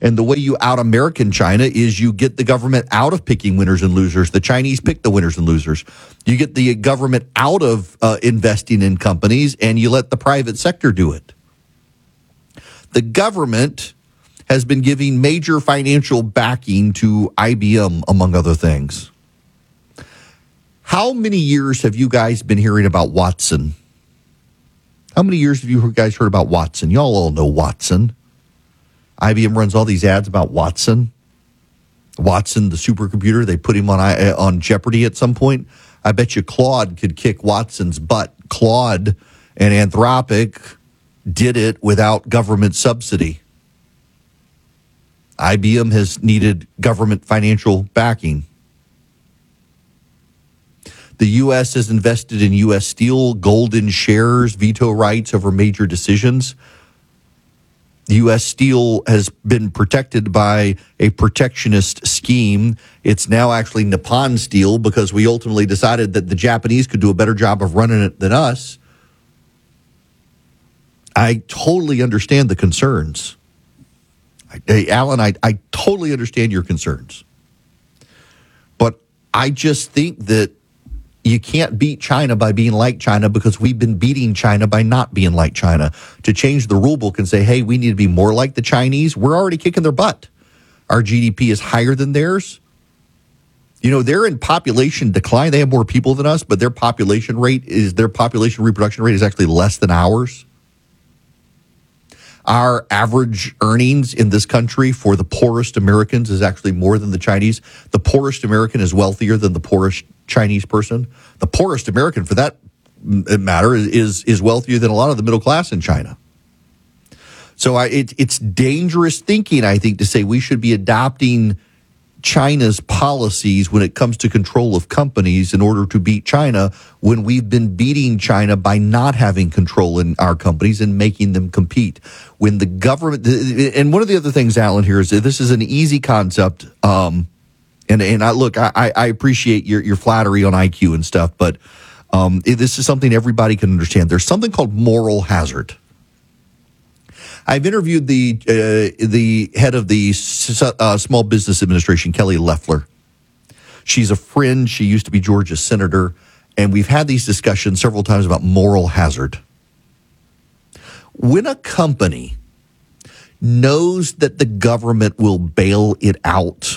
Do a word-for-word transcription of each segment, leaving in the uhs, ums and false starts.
And the way you out American China is you get the government out of picking winners and losers. The Chinese pick the winners and losers. You get the government out of uh, investing in companies, and you let the private sector do it. The government has been giving major financial backing to I B M, among other things. How many years have you guys been hearing about Watson? How many years have you guys heard about Watson? Y'all all know Watson. I B M runs all these ads about Watson. Watson, the supercomputer, they put him on on Jeopardy at some point. I bet you Claude could kick Watson's butt. Claude and Anthropic did it without government subsidy. I B M has needed government financial backing. The U S has invested in U S Steel, golden shares, veto rights over major decisions. U S Steel has been protected by a protectionist scheme. It's now actually Nippon Steel because we ultimately decided that the Japanese could do a better job of running it than us. I totally understand the concerns. Hey, Alan, I, I totally understand your concerns. But I just think that you can't beat China by being like China because we've been beating China by not being like China. To change the rule book and say, hey, we need to be more like the Chinese, we're already kicking their butt. Our G D P is higher than theirs. You know, they're in population decline. They have more people than us, but their population rate is, their population reproduction rate is actually less than ours. Our average earnings in this country for the poorest Americans is actually more than the Chinese. The poorest American is wealthier than the poorest Chinese person. The poorest American, for that matter, is is wealthier than a lot of the middle class in China. So I, it, it's dangerous thinking, I think, to say we should be adopting China's policies when it comes to control of companies in order to beat China when we've been beating China by not having control in our companies and making them compete. When the government, and one of the other things, Alan, here is that this is an easy concept. Um, and and I look, I, I appreciate your, your flattery on I Q and stuff, but um, this is something everybody can understand. There's something called moral hazard. I've interviewed the uh, the head of the uh, Small Business Administration, Kelly Loeffler. She's a friend. She used to be Georgia's senator. And we've had these discussions several times about moral hazard. When a company knows that the government will bail it out,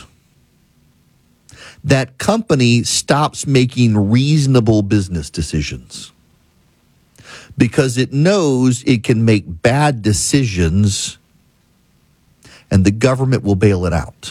that company stops making reasonable business decisions. Because it knows it can make bad decisions and the government will bail it out.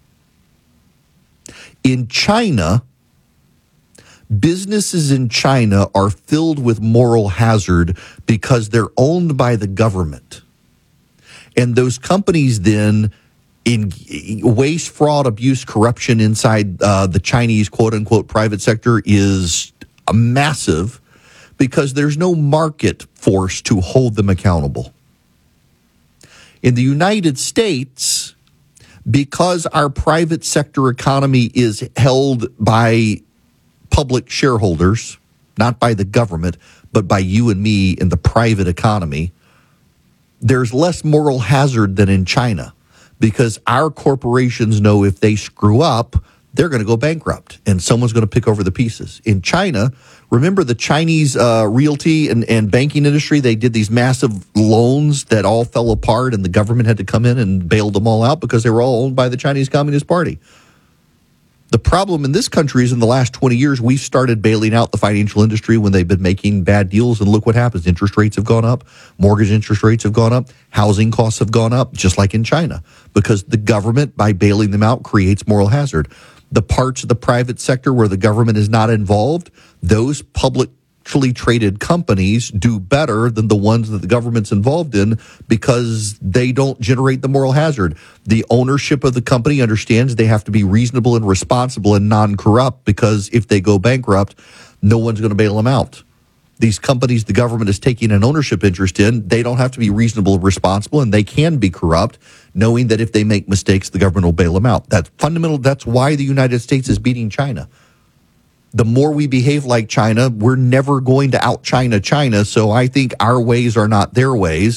In China, businesses in China are filled with moral hazard because they're owned by the government. And those companies then in waste, fraud, abuse, corruption inside uh, the Chinese quote-unquote private sector is a massive, because there's no market force to hold them accountable. In the United States, because our private sector economy is held by public shareholders, not by the government, but by you and me in the private economy, there's less moral hazard than in China, because our corporations know if they screw up, they're going to go bankrupt and someone's going to pick over the pieces. In China, remember the Chinese uh, realty and, and banking industry? They did these massive loans that all fell apart and the government had to come in and bailed them all out because they were all owned by the Chinese Communist Party. The problem in this country is in the last twenty years, we've started bailing out the financial industry when they've been making bad deals. And look what happens. Interest rates have gone up. Mortgage interest rates have gone up. Housing costs have gone up, just like in China, because the government, by bailing them out, creates moral hazard. The parts of the private sector where the government is not involved, those publicly traded companies do better than the ones that the government's involved in because they don't generate the moral hazard. The ownership of the company understands they have to be reasonable and responsible and non-corrupt, because if they go bankrupt, no one's going to bail them out. These companies the government is taking an ownership interest in, they don't have to be reasonable and responsible, and they can be corrupt, knowing that if they make mistakes, the government will bail them out. That's fundamental. That's why the United States is beating China. The more we behave like China, we're never going to out-China China. So I think our ways are not their ways.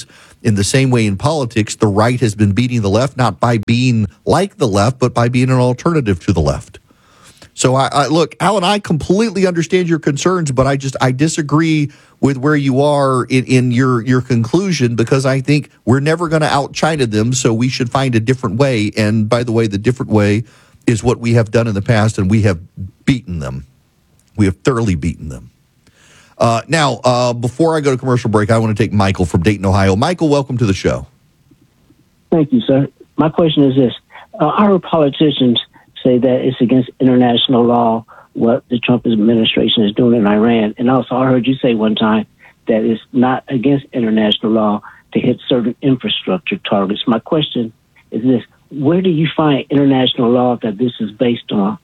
In the same way in politics, the right has been beating the left, not by being like the left, but by being an alternative to the left. So I, I look, Alan, I completely understand your concerns, but I just I disagree with where you are in, in your your conclusion, because I think we're never going to out China them. So we should find a different way. And by the way, the different way is what we have done in the past, and we have beaten them. We have thoroughly beaten them. Uh, now, uh, before I go to commercial break, I want to take Michael from Dayton, Ohio. Michael, welcome to the show. Thank you, sir. My question is this: uh, our politicians say that it's against international law what the Trump administration is doing in Iran. And also I heard you say one time that it's not against international law to hit certain infrastructure targets. My question is this: where do you find international law that this is based on?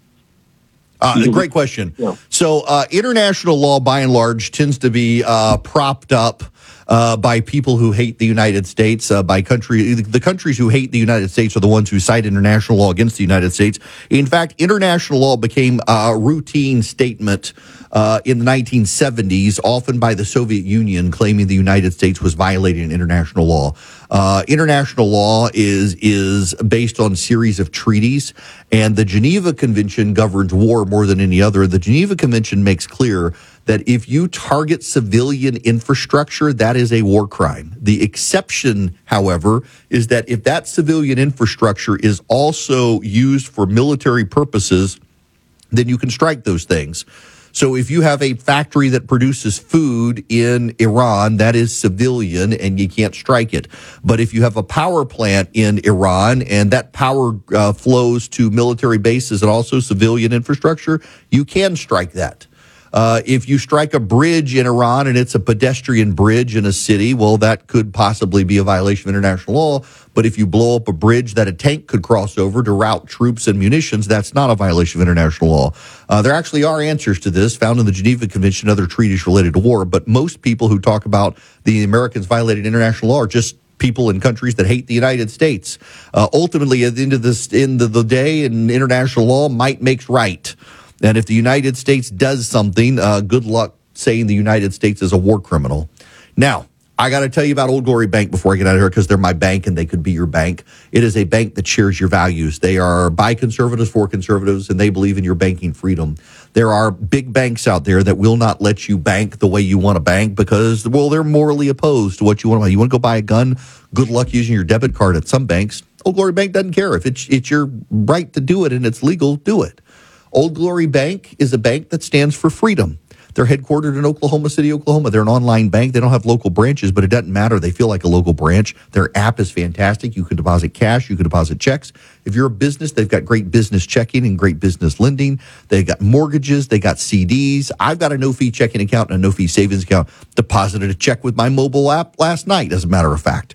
Uh, great question. Yeah. So uh, international law, by and large, tends to be uh, propped up uh, by people who hate the United States, uh, by country. The countries who hate the United States are the ones who cite international law against the United States. In fact, international law became a routine statement uh, in the nineteen seventies, often by the Soviet Union, claiming the United States was violating international law. Uh, international law is is based on a series of treaties, and the Geneva Convention governs war more than any other. The Geneva Convention makes clear that if you target civilian infrastructure, that is a war crime. The exception, however, is that if that civilian infrastructure is also used for military purposes, then you can strike those things. So if you have a factory that produces food in Iran, that is civilian and you can't strike it. But if you have a power plant in Iran and that power uh, flows to military bases and also civilian infrastructure, you can strike that. Uh, if you strike a bridge in Iran and it's a pedestrian bridge in a city, well, that could possibly be a violation of international law. But if you blow up a bridge that a tank could cross over to route troops and munitions, that's not a violation of international law. Uh, there actually are answers to this found in the Geneva Convention and other treaties related to war. But most people who talk about the Americans violating international law are just people in countries that hate the United States. Uh, ultimately, at the end of this, end of the day, and international law might makes right. And if the United States does something, uh, good luck saying the United States is a war criminal. Now, I got to tell you about Old Glory Bank before I get out of here, because they're my bank and they could be your bank. It is a bank that shares your values. They are by conservatives for conservatives, and they believe in your banking freedom. There are big banks out there that will not let you bank the way you want to bank because, well, they're morally opposed to what you want to buy. You want to go buy a gun? Good luck using your debit card at some banks. Old Glory Bank doesn't care. If it's, it's your right to do it and it's legal, do it. Old Glory Bank is a bank that stands for freedom. They're headquartered in Oklahoma City, Oklahoma. They're an online bank. They don't have local branches, but it doesn't matter. They feel like a local branch. Their app is fantastic. You can deposit cash. You can deposit checks. If you're a business, they've got great business checking and great business lending. They've got mortgages. They got C Ds. I've got a no-fee checking account and a no-fee savings account. Deposited a check with my mobile app last night, as a matter of fact.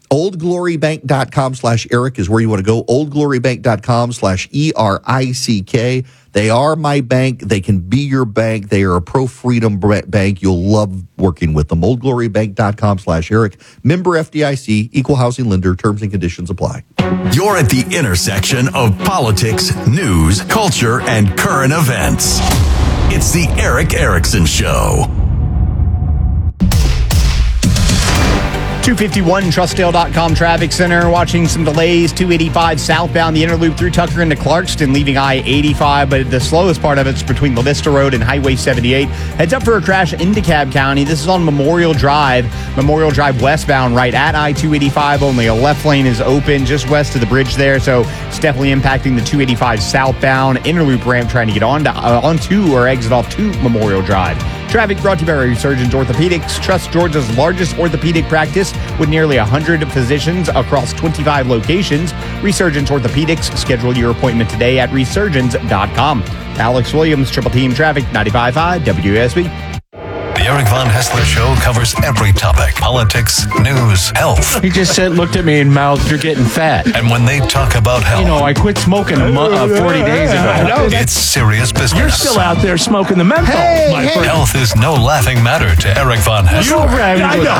oldglorybank.com slash Eric is where you want to go. oldglorybank.com slash E R I C K. They are my bank. They can be your bank. They are a pro-freedom bank. You'll love working with them. oldglorybank.com slash Eric. Member F D I C, equal housing lender. Terms and conditions apply. You're at the intersection of politics, news, culture, and current events. It's the Erick Erickson Show. two fifty-one Trussdale dot com Traffic Center. Watching some delays. two eighty-five southbound, the inner loop through Tucker into Clarkston, leaving I eighty-five. But the slowest part of it's between La Vista Road and Highway seventy-eight. Heads up for a crash in DeKalb County. This is on Memorial Drive. Memorial Drive westbound, right at I two eighty-five. Only a left lane is open just west of the bridge there. So it's definitely impacting the two eighty-five southbound. Inner loop ramp trying to get on to, uh, onto or exit off to Memorial Drive. Traffic brought to you by Resurgence Orthopedics. Trust Georgia's largest orthopedic practice with nearly one hundred physicians across twenty-five locations. Resurgence Orthopedics. Schedule your appointment today at resurgence dot com. Alex Williams, Triple Team Traffic, ninety-five point five W S B. The Eric Von Haessler Show covers every topic: politics, news, health. He just said, looked at me and mouthed, "You're getting fat." And when they talk about health, you know, I quit smoking a mo- uh, forty days ago. It's serious business. You're still out there smoking the menthol, hey, my hey. friend. Health is no laughing matter to Eric Von Haessler. You ran I know.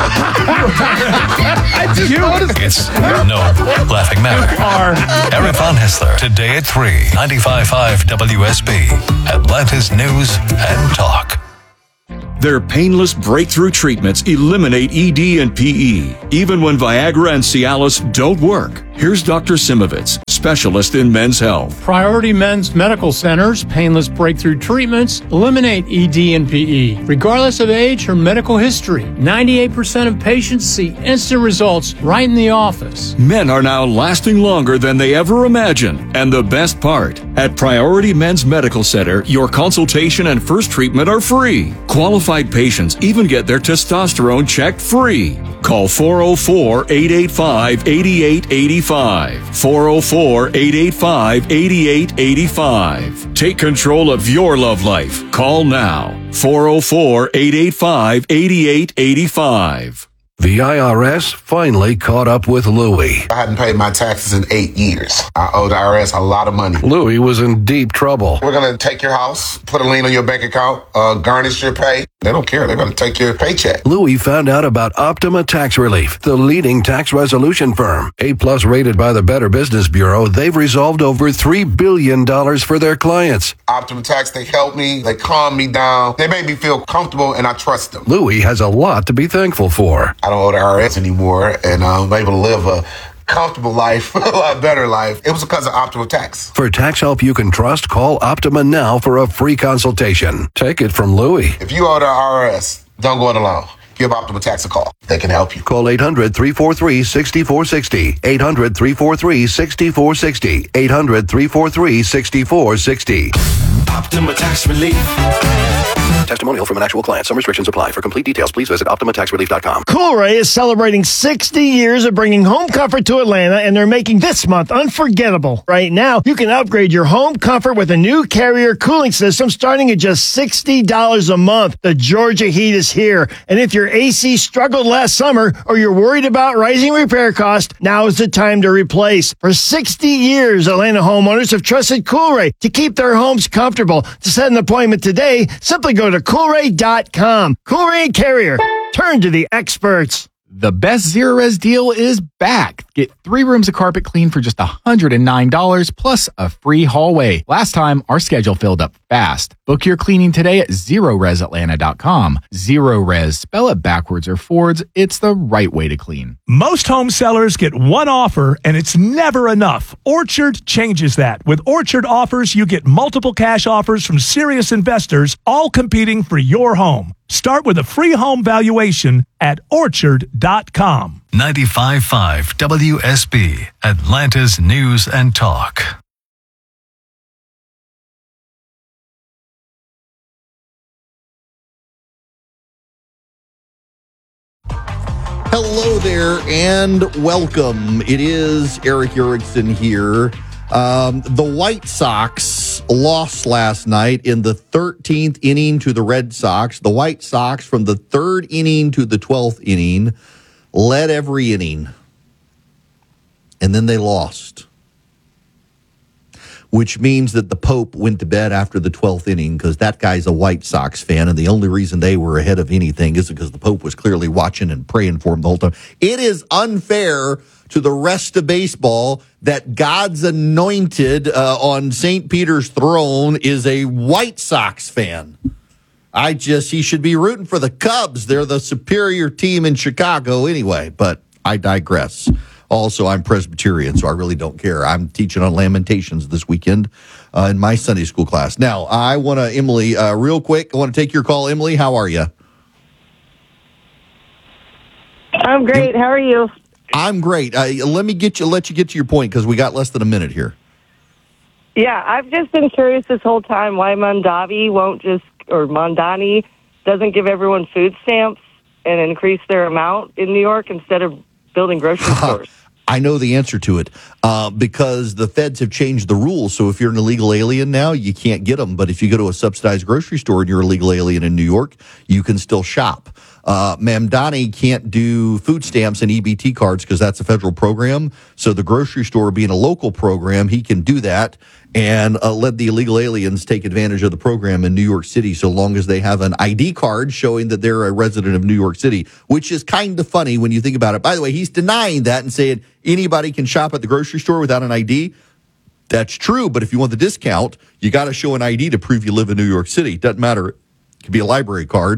I just you, noticed. It's no laughing matter. Are. Eric Von Haessler, today at three, ninety-five point five W S B, Atlanta's News and Talk. Their painless breakthrough treatments eliminate E D and P E, even when Viagra and Cialis don't work. Here's Doctor Simovitz, specialist in men's health. Priority Men's Medical Center's painless breakthrough treatments eliminate E D and P E, regardless of age or medical history. ninety-eight percent of patients see instant results right in the office. Men are now lasting longer than they ever imagined. And the best part, at Priority Men's Medical Center, your consultation and first treatment are free. Qualified patients even get their testosterone checked free. Call four oh four, eight eight five, eight eight eight five. four oh four, eight eight five, eight eight eight five. Take control of your love life. Call now. four oh four, eight eight five, eight eight eight five. The I R S finally caught up with Louie. I hadn't paid my taxes in eight years. I owe the I R S a lot of money. Louie was in deep trouble. We're going to take your house, put a lien on your bank account, uh, garnish your pay. They don't care. They're going to take your paycheck. Louie found out about Optima Tax Relief, the leading tax resolution firm. A-plus rated by the Better Business Bureau, they've resolved over three billion dollars for their clients. Optima Tax, they help me. They calm me down. They make me feel comfortable, and I trust them. Louie has a lot to be thankful for. I don't owe the I R S anymore, and I'm able to live a comfortable life, a lot better life. It was because of Optima Tax. For tax help you can trust, call Optima now for a free consultation. Take it from Louie. If you owe the I R S, don't go it alone. Give Optima Tax a call. They can help you. Call eight hundred, three four three, six four six zero. eight hundred, three four three, six four six zero. eight hundred, three four three, six four six zero. Optima Tax Relief. Testimonial from an actual client. Some restrictions apply. For complete details, please visit Optima Tax Relief dot com. Coolray is celebrating sixty years of bringing home comfort to Atlanta, and they're making this month unforgettable. Right now, you can upgrade your home comfort with a new Carrier cooling system starting at just sixty dollars a month. The Georgia heat is here, and if your A C struggled last summer or you're worried about rising repair costs, now is the time to replace. For sixty years, Atlanta homeowners have trusted Coolray to keep their homes comfortable. To set an appointment today, simply go to Coolray dot com. Coolray and Carrier. Turn to the experts. The best Zerorez deal is back. Get three rooms of carpet clean for just one hundred nine dollars plus a free hallway. Last time, our schedule filled up fast. Book your cleaning today at Zerorez Atlanta dot com. Zerorez, spell it backwards or forwards. It's the right way to clean. Most home sellers get one offer, and it's never enough. Orchard changes that. With Orchard offers, you get multiple cash offers from serious investors, all competing for your home. Start with a free home valuation at Orchard dot com. ninety-five point five W S B, Atlanta's News and Talk. Hello there and welcome. It is Eric Erickson here. Um, the White Sox lost last night in the thirteenth inning to the Red Sox. The White Sox, from the third inning to the twelfth inning, led every inning. And then they lost. Which means that the Pope went to bed after the twelfth inning, because that guy's a White Sox fan, and the only reason they were ahead of anything is because the Pope was clearly watching and praying for him the whole time. It is unfair to the rest of baseball that God's anointed uh, on Saint Peter's throne is a White Sox fan. I just, he should be rooting for the Cubs. They're the superior team in Chicago anyway, but I digress. Also, I'm Presbyterian, so I really don't care. I'm teaching on Lamentations this weekend uh, in my Sunday school class. Now, I want to, Emily, uh, real quick, I want to take your call. Emily, how are you? I'm great. How are you? I'm great. Uh, let me get you. Let you get to your point, because we got less than a minute here. Yeah, I've just been curious this whole time why Mondavi won't just, or Mondani doesn't give everyone food stamps and increase their amount in New York instead of building grocery stores. I know the answer to it uh, because the feds have changed the rules. So if you're an illegal alien now, you can't get them. But if you go to a subsidized grocery store and you're a legal alien in New York, you can still shop. Uh, Mamdani can't do food stamps and E B T cards because that's a federal program. So the grocery store being a local program, he can do that and uh, let the illegal aliens take advantage of the program in New York City, so long as they have an I D card showing that they're a resident of New York City, which is kind of funny when you think about it. By the way, he's denying that and saying anybody can shop at the grocery store without an I D. That's true, but if you want the discount, you got to show an I D to prove you live in New York City. Doesn't matter. It could be a library card.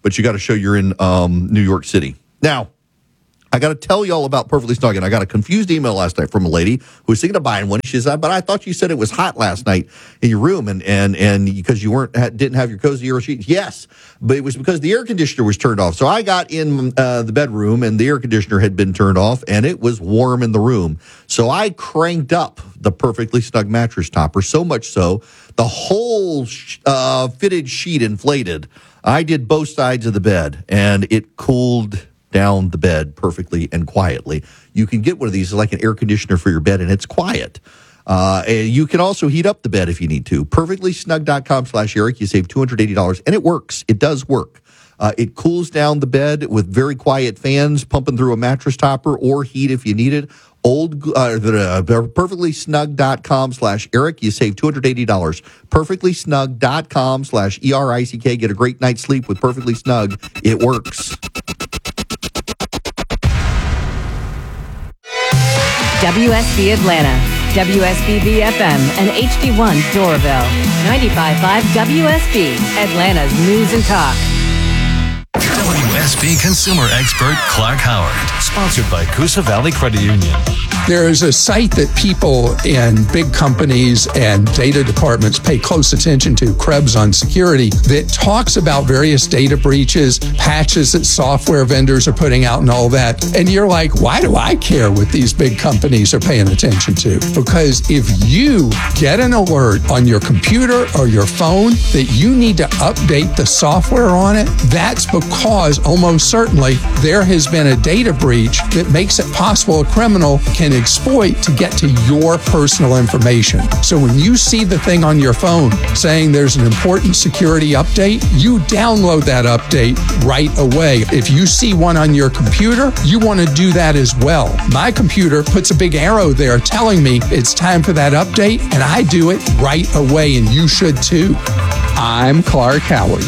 but you got to show you're in um, New York City. Now, I got to tell you all about Perfectly Snug, and I got a confused email last night from a lady who was thinking of buying one. She said, "But I thought you said it was hot last night in your room, and and and because you weren't didn't have your cozy air sheet." Yes, but it was because the air conditioner was turned off. So I got in uh, the bedroom, and the air conditioner had been turned off, and it was warm in the room. So I cranked up the Perfectly Snug mattress topper, so much so the whole uh, fitted sheet inflated. I did both sides of the bed, and it cooled down the bed perfectly and quietly. You can get one of these, it's like an air conditioner for your bed, and it's quiet. Uh, and you can also heat up the bed if you need to. perfectly snug dot com slash Eric. You save two hundred eighty dollars, and it works. It does work. Uh, it cools down the bed with very quiet fans pumping through a mattress topper, or heat if you need it. Old uh, uh, perfectly snug dot com slash Eric. You save two hundred eighty dollars. perfectly snug dot com slash E R I C K. Get a great night's sleep with Perfectly Snug. It works. W S B Atlanta, W S B B F M, and H D one Doraville. ninety-five point five W S B, Atlanta's News and Talk. W S B consumer expert Clark Howard. Sponsored by Coosa Valley Credit Union. There is a site that people in big companies and data departments pay close attention to, Krebs on Security, that talks about various data breaches, patches that software vendors are putting out and all that. And you're like, why do I care what these big companies are paying attention to? Because if you get an alert on your computer or your phone that you need to update the software on it, that's because almost certainly there has been a data breach that makes it possible a criminal can exploit to get to your personal information. So when you see the thing on your phone saying there's an important security update, you download that update right away. If you see one on your computer, you want to do that as well. My computer puts a big arrow there telling me it's time for that update, and I do it right away, and you should too. I'm Clark Howard.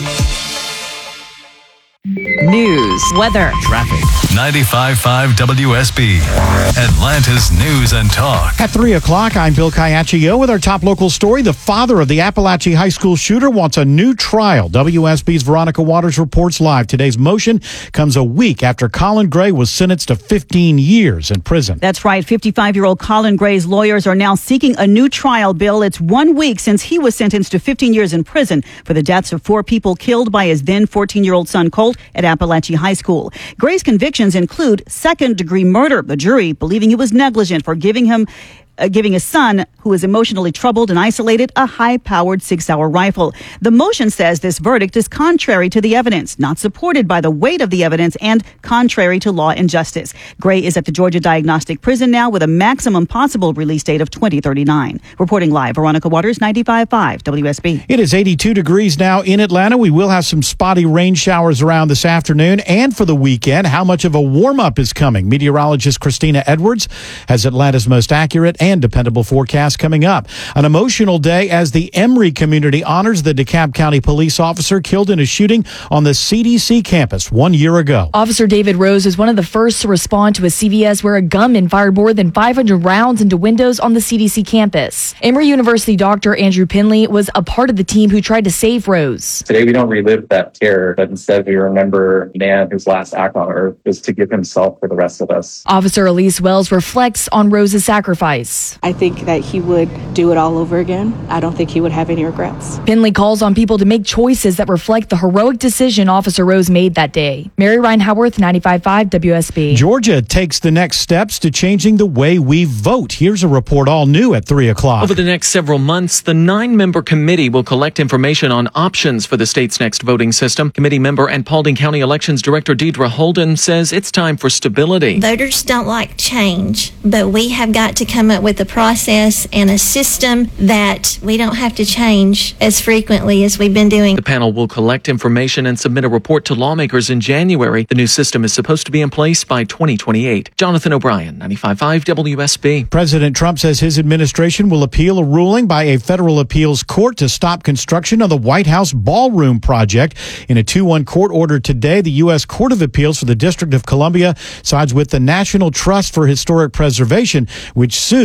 News, weather, traffic. ninety-five point five W S B, Atlanta's News and Talk. At three o'clock, I'm Bill Caiaccio with our top local story. The father of the Appalachia High School shooter wants a new trial. W S B's Veronica Waters reports live. Today's motion comes a week after Colin Gray was sentenced to fifteen years in prison. That's right. fifty-five-year-old Colin Gray's lawyers are now seeking a new trial, Bill. It's one week since he was sentenced to fifteen years in prison for the deaths of four people killed by his then fourteen-year-old son, Colt, at Appalachia High School. Gray's convictions include second-degree murder. The jury believing he was negligent for giving him Uh, giving his son, who is emotionally troubled and isolated, a high-powered six-hour rifle. The motion says this verdict is contrary to the evidence, not supported by the weight of the evidence, and contrary to law and justice. Gray is at the Georgia Diagnostic Prison now with a maximum possible release date of twenty thirty-nine. Reporting live, Veronica Waters, ninety-five point five W S B. It is eighty-two degrees now in Atlanta. We will have some spotty rain showers around this afternoon and for the weekend. How much of a warm-up is coming? Meteorologist Christina Edwards has Atlanta's most accurate and dependable forecast coming up. An emotional day as the Emory community honors the DeKalb County police officer killed in a shooting on the C D C campus one year ago. Officer David Rose was one of the first to respond to a C V S where a gunman fired more than five hundred rounds into windows on the C D C campus. Emory University doctor Andrew Penley was a part of the team who tried to save Rose. Today we don't relive that terror, but instead we remember a man whose last act on earth was to give himself for the rest of us. Officer Elise Wells reflects on Rose's sacrifice. I think that he would do it all over again. I don't think he would have any regrets. Penley calls on people to make choices that reflect the heroic decision Officer Rose made that day. Mary Ryan Howarth, ninety-five point five W S B. Georgia takes the next steps to changing the way we vote. Here's a report all new at three o'clock. Over the next several months, the nine-member committee will collect information on options for the state's next voting system. Committee member and Paulding County Elections Director Deidre Holden says it's time for stability. Voters don't like change, but we have got to come up with a process and a system that we don't have to change as frequently as we've been doing. The panel will collect information and submit a report to lawmakers in January. The new system is supposed to be in place by twenty twenty-eight. Jonathan O'Brien, ninety-five point five W S B. President Trump says his administration will appeal a ruling by a federal appeals court to stop construction of the White House ballroom project. In a two one court order today, the U S Court of Appeals for the District of Columbia sides with the National Trust for Historic Preservation, which sued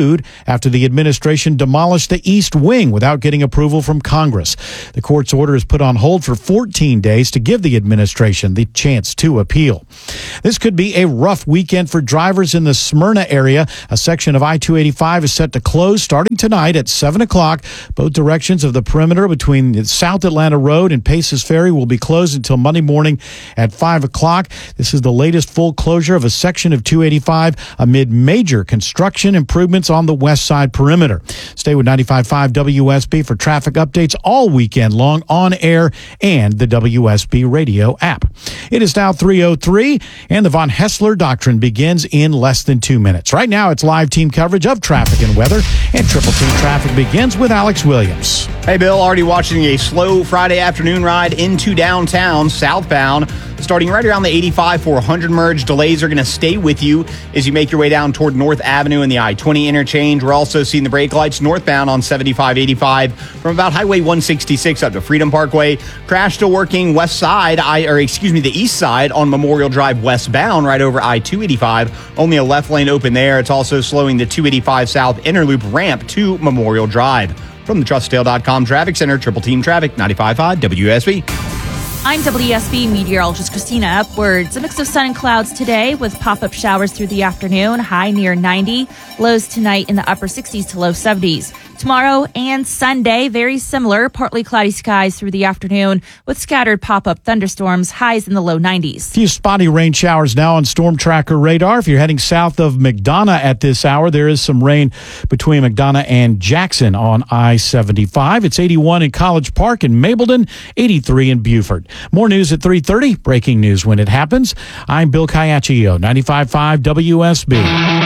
sued after the administration demolished the East Wing without getting approval from Congress. The court's order is put on hold for fourteen days to give the administration the chance to appeal. This could be a rough weekend for drivers in the Smyrna area. A section of I two eighty-five is set to close starting tonight at seven o'clock. Both directions of the perimeter between the South Atlanta Road and Paces Ferry will be closed until Monday morning at five o'clock. This is the latest full closure of a section of two eighty-five amid major construction improvements on the west side perimeter. Stay with ninety-five point five W S B for traffic updates all weekend long on air and the W S B radio app. It is now three oh three, and the Von Hessler Doctrine begins in less than two minutes. Right now, it's live team coverage of traffic and weather, and Triple Team Traffic begins with Alex Williams. Hey, Bill, already watching a slow Friday afternoon ride into downtown, southbound, starting right around the eighty-five four hundred merge. Delays are going to stay with you as you make your way down toward North Avenue and the I twenty interchange. We're also seeing the brake lights northbound on seventy-five eighty-five from about Highway one sixty-six up to Freedom Parkway. Crash still working west side, I, or excuse me, the east side on Memorial Drive westbound right over I two eighty-five. Only a left lane open there. It's also slowing the two eighty-five South Inner Loop ramp to Memorial Drive. From the trust dale dot com Traffic Center, Triple Team Traffic, ninety-five point five W S B. I'm W S B meteorologist Christina Upwards. A mix of sun and clouds today with pop-up showers through the afternoon, high near ninety. Lows tonight in the upper sixties to low seventies. Tomorrow and Sunday, very similar, partly cloudy skies through the afternoon with scattered pop-up thunderstorms, highs in the low nineties. A few spotty rain showers now on Storm Tracker radar. If you're heading south of McDonough at this hour, there is some rain between McDonough and Jackson on I seventy-five. It's eighty-one in College Park and Mableton, eighty-three in Beaufort. More news at three thirty. Breaking news when it happens. I'm Bill Caiaccio, ninety-five point five W S B.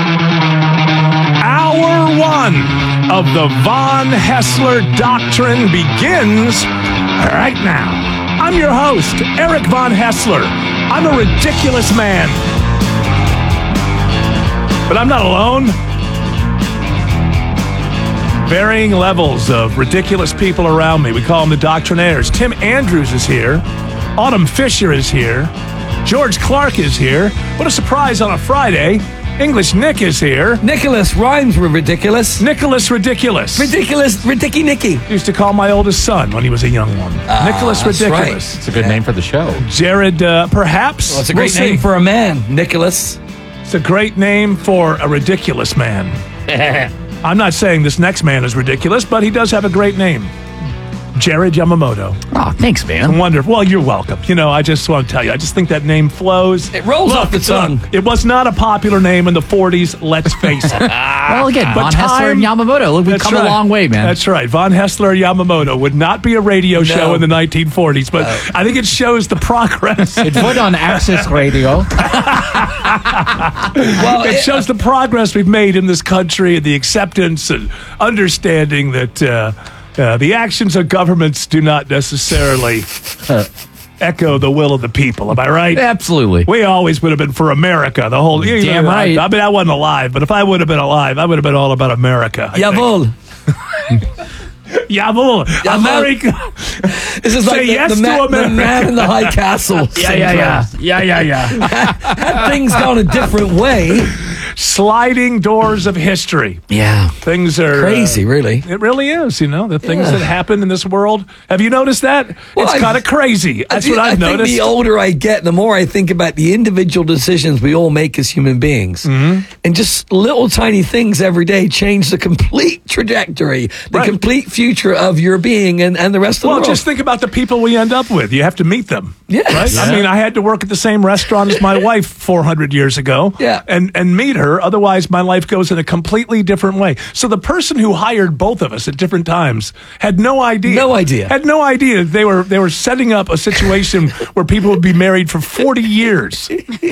Hour one of the Von Hessler Doctrine begins right now. I'm your host, Eric Von Hessler. I'm a ridiculous man. But I'm not alone. Varying levels of ridiculous people around me. We call them the Doctrinaires. Tim Andrews is here. Autumn Fisher is here. George Clark is here. What a surprise on a Friday. English Nick is here. Nicholas rhymes with ridiculous. Nicholas Ridiculous. Ridiculous, Ridicky Nicky. Used to call my oldest son when he was a young one. Ah, Nicholas that's Ridiculous. right. It's a good name for the show. Jared, uh, perhaps. Well, it's a great We'll name see. for a man, Nicholas. It's a great name for a ridiculous man. I'm not saying this next man is ridiculous, but he does have a great name. Jared Yamamoto. Oh, thanks, man. Wonderful. Well, you're welcome. You know, I just want to tell you, I just think that name flows. It rolls off the tongue. Look, it was not a popular name in the forties, let's face it. Well, again, But Von Hessler and time- Yamamoto. Look, we've That's come right. a long way, man. That's right. Von Hessler Yamamoto would not be a radio show No. in the nineteen forties, but I think it shows the progress. It would on Access Radio. Well, it shows the progress we've made in this country and the acceptance and understanding that uh, uh, the actions of governments do not necessarily echo the will of the people. Am I right? Absolutely. We always would have been for America. The whole you Damn know, right. I, I mean, I wasn't alive, but if I would have been alive, I would have been all about America. I think. Jawohl. Jawohl. Jawohl. America. This is Say like the, yes the, to man, the America. man in the high castle. Yeah, yeah, yeah. syndrome. Yeah, yeah, yeah. Had things gone a different way. Sliding doors of history. Yeah. Things are Crazy, uh, really. It really is, you know, the things Yeah. that happen in this world. Have you noticed that? Well, it's I- kind of crazy. That's I, what I've I noticed. think the older I get, the more I think about the individual decisions we all make as human beings. Mm-hmm. And just little tiny things every day change the complete trajectory, the Right. complete future of your being and, and the rest of Well, the world. just think about the people we end up with. You have to meet them. Yes. Right? I Yeah. mean, I had to work at the same restaurant as my wife four hundred years ago. Yeah. And, and meet her. Otherwise, my life goes in a completely different way. So the person who hired both of us at different times had no idea. No idea. Had no idea they were they were setting up a situation where people would be married for forty years.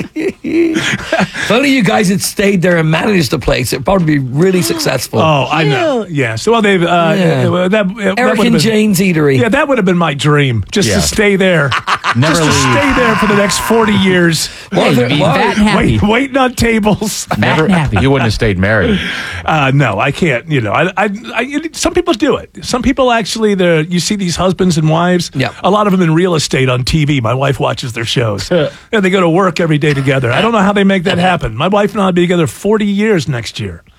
If only you guys had stayed there and managed the place, it'd probably be really successful. Oh, I know. Yes. Well, they've uh, Yeah. uh, that, uh, that Eric would've and been- Jane's Eatery. Yeah, that would have been my dream, just Yeah. to stay there, Never just to leave. stay there for the next forty years. Well, Hey, there- be well, fat and happy. Wait, waiting on tables. Never, you wouldn't have stayed married. Uh, no, I can't. You know, I, I, I, some people do it. Some people actually, they're- you see these husbands and wives. Yeah. A lot of them in real estate on T V. My wife watches their shows. And they go to work every day together. I don't know how they make that happen. My wife and I will be together forty years next year.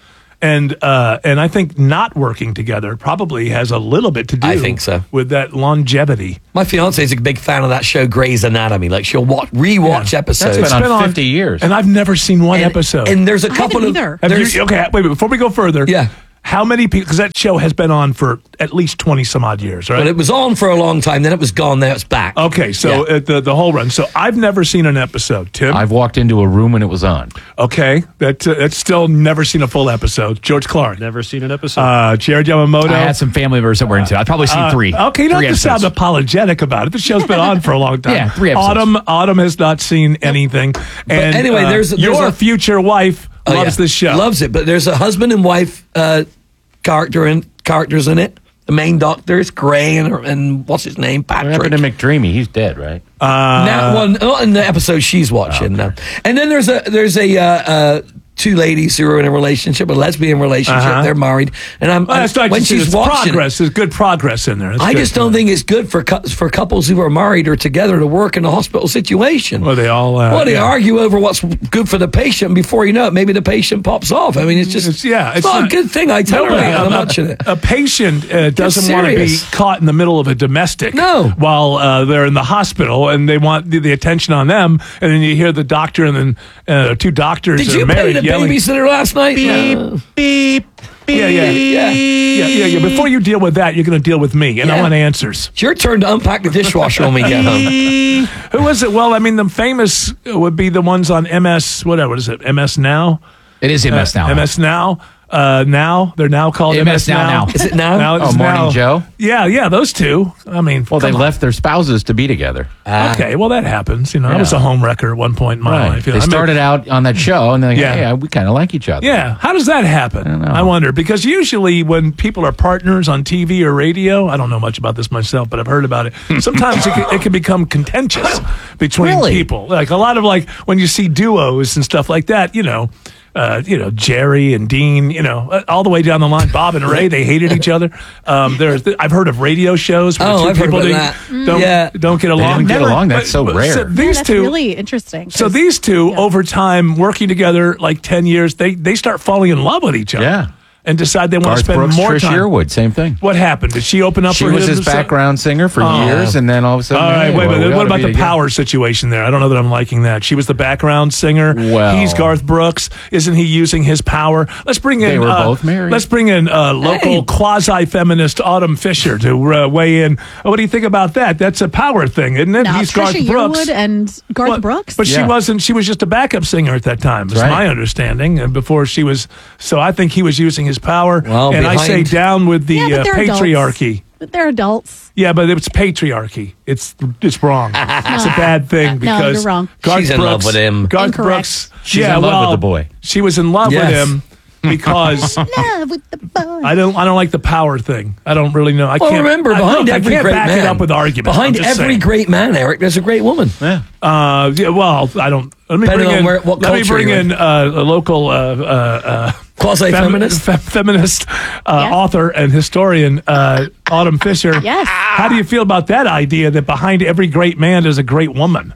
And uh, and I think not working together probably has a little bit to do I think so. with that longevity. My fiance is a big fan of that show, Grey's Anatomy. Like, she'll watch, rewatch episodes. That's been on fifty years. And I've never seen one And- episode. and there's a couple of- Have there's- you, okay, wait, wait, before we go further. Yeah. How many people, because that show has been on for at least twenty some odd years, right? Well, it was on for a long time, then it was gone, now it's back. Okay, so Yeah. uh, the the whole run. So I've never seen an episode. Tim, I've walked into a room when it was on. okay, that uh, that's still never seen a full episode. George Clark, Never seen an episode. uh, Jared Yamamoto. I had some family members that were into it. I've probably seen Uh, three. Okay, you don't three have to sound episodes. apologetic about it. The show's been on for a long time. Yeah, three episodes. Autumn, Autumn has not seen anything. And anyway, uh, there's- there's your a- future wife Oh, loves yeah. this show. Loves it, but there's a husband and wife uh, character in, characters in it. The main doctor is Gray, and, and what's his name? What Patrick. happened to McDreamy? He's dead, right? Uh, That one, oh, in the episode she's watching now. And then there's a there's a uh, uh, two ladies who are in a relationship, a lesbian relationship. Uh-huh. They're married, and I'm Well, that's I'm- not when just, she's it's watching. it, progress. There's good progress in there. That's I good. just don't think it's good for cou- for couples who are married or together to work in a hospital situation. Well, they all. Uh, well, they yeah. argue over what's good for the patient. and Before you know it, maybe the patient pops off. I mean, it's just It's, yeah, it's, not, a good thing. I tell her Nobody- that a, when I'm a- watching it. a patient uh, doesn't want to be serious. caught in the middle of a domestic. No. While uh, they're in the hospital and they want the, the attention on them, and then you hear the doctor and then uh, two doctors Did that you are pay married the yelling. babysitter last night? Beep, No. beep, beep. Yeah, yeah, yeah, yeah, yeah, yeah. Before you deal with that, you're going to deal with me, and I Yeah. want answers. It's your turn to unpack the dishwasher when we get home. Who is it? Well, I mean, the famous would be the ones on M S. Whatever is it? M S Now. It is M S Uh, now. M S Now. Uh, now they're now called M S Now Now. Is it now? Now Oh, it's Morning now. Joe? Yeah, yeah, those two. I mean, Well, they come on. left their spouses to be together. Okay, well that happens. You know, I Yeah. was a home wrecker at one point in my Right. life. You know, They I mean- started out on that show, and they're like, Yeah. yeah, we kind of like each other. Yeah, how does that happen? I, wonder because usually when people are partners on T V or radio, I don't know much about this myself, but I've heard about it. Sometimes it, can, it can become contentious between Really? people. Like a lot of like when you see duos and stuff like that, you know. Uh, you know, Jerry and Dean, you know, uh, all the way down the line, Bob and Ray, they hated each other. Um, there's, I've heard of radio shows where Oh, two I've heard people about don't, that. don't, Yeah. don't get along. don't get Never- along. That's so but- rare. So Yeah, these that's two, really interesting. so 'cause- these two, over time, working together like ten years, they they start falling in love with each other. Yeah. And decide they want to Garth spend Brooks, more Trish time. Yearwood, same thing. What happened? Did she open up She for was him his to say- background singer for Oh. years, and then all of a sudden, All right, hey, wait a well, minute. we What ought to about be the together. power situation there? I don't know that I'm liking that. She was the background singer. Well- He's Garth Brooks. Isn't he using his power? Let's bring in. They were uh, both married. Let's bring in uh, local quasi-feminist Autumn Fisher to uh, weigh in. What do you think about that? That's a power thing, isn't it? Now, He's Trisha Garth Brooks. Yearwood and Garth Well, Brooks. But she Yeah. wasn't. She was just a backup singer at that time. Is Right. my understanding. And before she was, so I think he was using his power. Well, and I say behind- down with the Yeah, but uh, they're adults. patriarchy. But they're adults. Yeah, but it's patriarchy. It's it's wrong. It's a bad thing No, because you're wrong. Garth She's in Brooks, love with him. Garth Incorrect. Brooks. She's yeah, in love well, with the boy. She was in love Yes. with him because Love with the boy. I don't I don't like the power thing. I don't really know. I Well, can't remember, I, behind look, I every can't great back man, it up with arguments. behind I'm just every saying. great man, Eric, there's a great woman. Yeah. Uh, yeah, well, I don't. Let me Depending bring on in. where- what let me culture bring you're in in. uh, a local uh, uh, uh, Quasi-feminist? fem- fe- feminist uh, Yes. author and historian uh, Autumn Fisher. Yes. How do you feel about that idea that behind every great man is a great woman?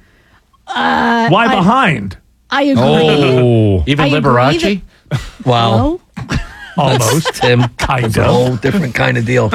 Uh, Why I, behind? I agree. Oh, even I agree Liberace? Wow. No? Almost. Tim, Kind it's a of. whole different kind of deal.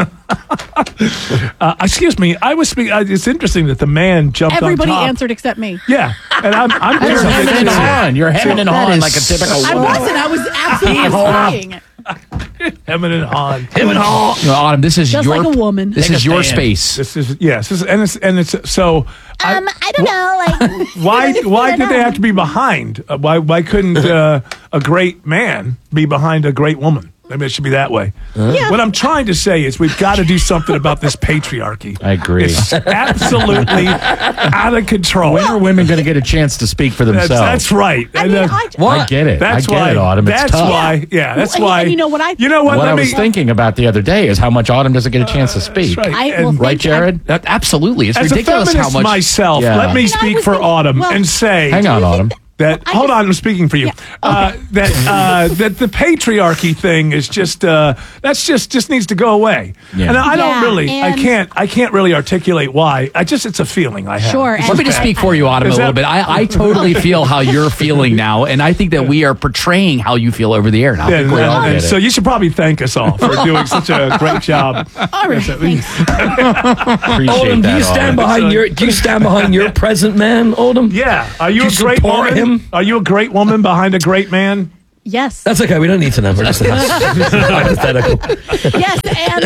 Uh, excuse me. I was speaking. Uh, it's interesting that the man jumped Everybody on top. answered except me. Yeah, and I'm. I'm You're just hemming and hawing. You're hemming and hawing like a typical I woman. wasn't. I was absolutely saying. hemming and hawing. Him and all. No, Autumn, this is Just your like a woman. This Take is a your stand. space. This is yes, this is, and it's and it's so. I- Um, I don't know. Like, Why? Why I did they know. have to be behind? Uh, why? Why couldn't uh, a great man be behind a great woman? Maybe it should be that way. Yeah. What I'm trying to say is we've got to do something about this patriarchy. I agree. It's absolutely out of control. When are women going to get a chance to speak for That's, themselves? that's right. I And, mean, uh, I, I get it. That's I get why. it, Autumn. It's That's tough. why. Yeah. That's Well, why. and you know what I- You know what? What let I me, was thinking about the other day is how much Autumn doesn't get a chance to speak. That's right. I And- will Right, think Jared? That, absolutely. It's As ridiculous a feminist how much. myself, Yeah. let me And I speak was for thinking- Autumn well- and say Hang on, Autumn. that hold on, I'm speaking for you. Uh, that uh, that the patriarchy thing is just uh, that's just just needs to go away. Yeah. And I don't Yeah, really, I and- can't, I can't really articulate why. I just it's a feeling I have. Sure, It's and- Let me just speak for you, Autumn, a Is little that- bit. I, I totally feel how you're feeling now, and I think that we are portraying how you feel over the air now. I Yeah, think we all and get so it. you should probably thank us all for doing such a great job. All right, thanks. Appreciate Oldham, do that, you stand Autumn. behind your do you stand behind your present man, Oldham? Yeah, are you Do a you great support woman? him? Are you a great woman behind a great man? Yes. That's okay. We don't need to know. We're just hypothetical. Yes, and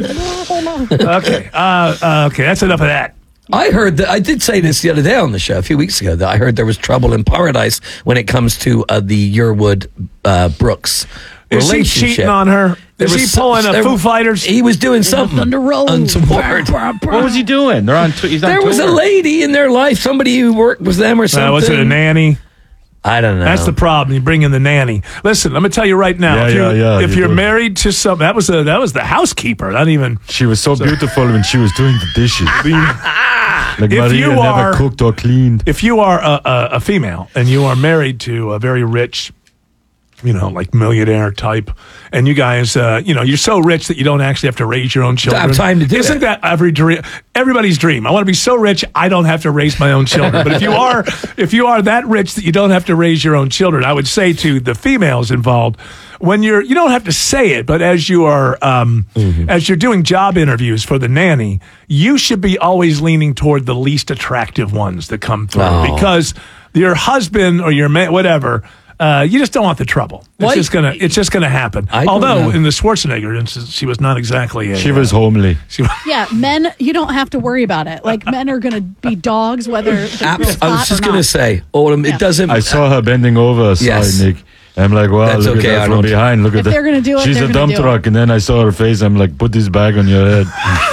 I. Okay, uh, uh, okay, that's enough of that. I heard that I did say this the other day on the show a few weeks ago that I heard there was trouble in paradise when it comes to uh, the Yearwood uh, Brooks Is he relationship. cheating on her? There Is was he some- pulling a there- Foo Fighters? He was doing something on the road. untoward. What was he doing? They're on. T- he's on There was a tour. lady in their life, somebody who worked with them or something. Uh, was it a nanny? I don't know. That's the problem. You bring in the nanny. Listen, I'm gonna tell you right now. Yeah, if you're, yeah, yeah, if you you're do. married to some, that was a that was the housekeeper. Not even. She was so, beautiful when she was doing the dishes. Like If Maria you never are- cooked or cleaned. If you are a, a, a female and you are married to a very rich, you know, like millionaire type, and you guys, uh, you know, you're so rich that you don't actually have to raise your own children. have time to do Isn't it. that every dream? Everybody's dream. I want to be so rich I don't have to raise my own children. But if you are, if you are that rich that you don't have to raise your own children, I would say to the females involved, when you're, you don't have to say it, but as you are, um, as you're doing job interviews for the nanny, you should be always leaning toward the least attractive ones that come through Oh. because your husband or your man, whatever. Uh, you just don't want the trouble. It's Why- just gonna. It's just gonna happen. I don't Although know. in the Schwarzenegger instance, she was not exactly. A, She was homely. She was, Yeah, men, you don't have to worry about it. Like, men are going to be dogs, whether the Abs- girl's I was hot just or going to not. say, Autumn, Yeah. it doesn't. I saw her bending over. Sorry, Yes. Nick. I'm like, wow, That's look okay, at that Arnold. from behind. Look If at that. they're gonna do it, She's they're a gonna dump do truck. And then I saw her face. I'm like, put this bag on your head.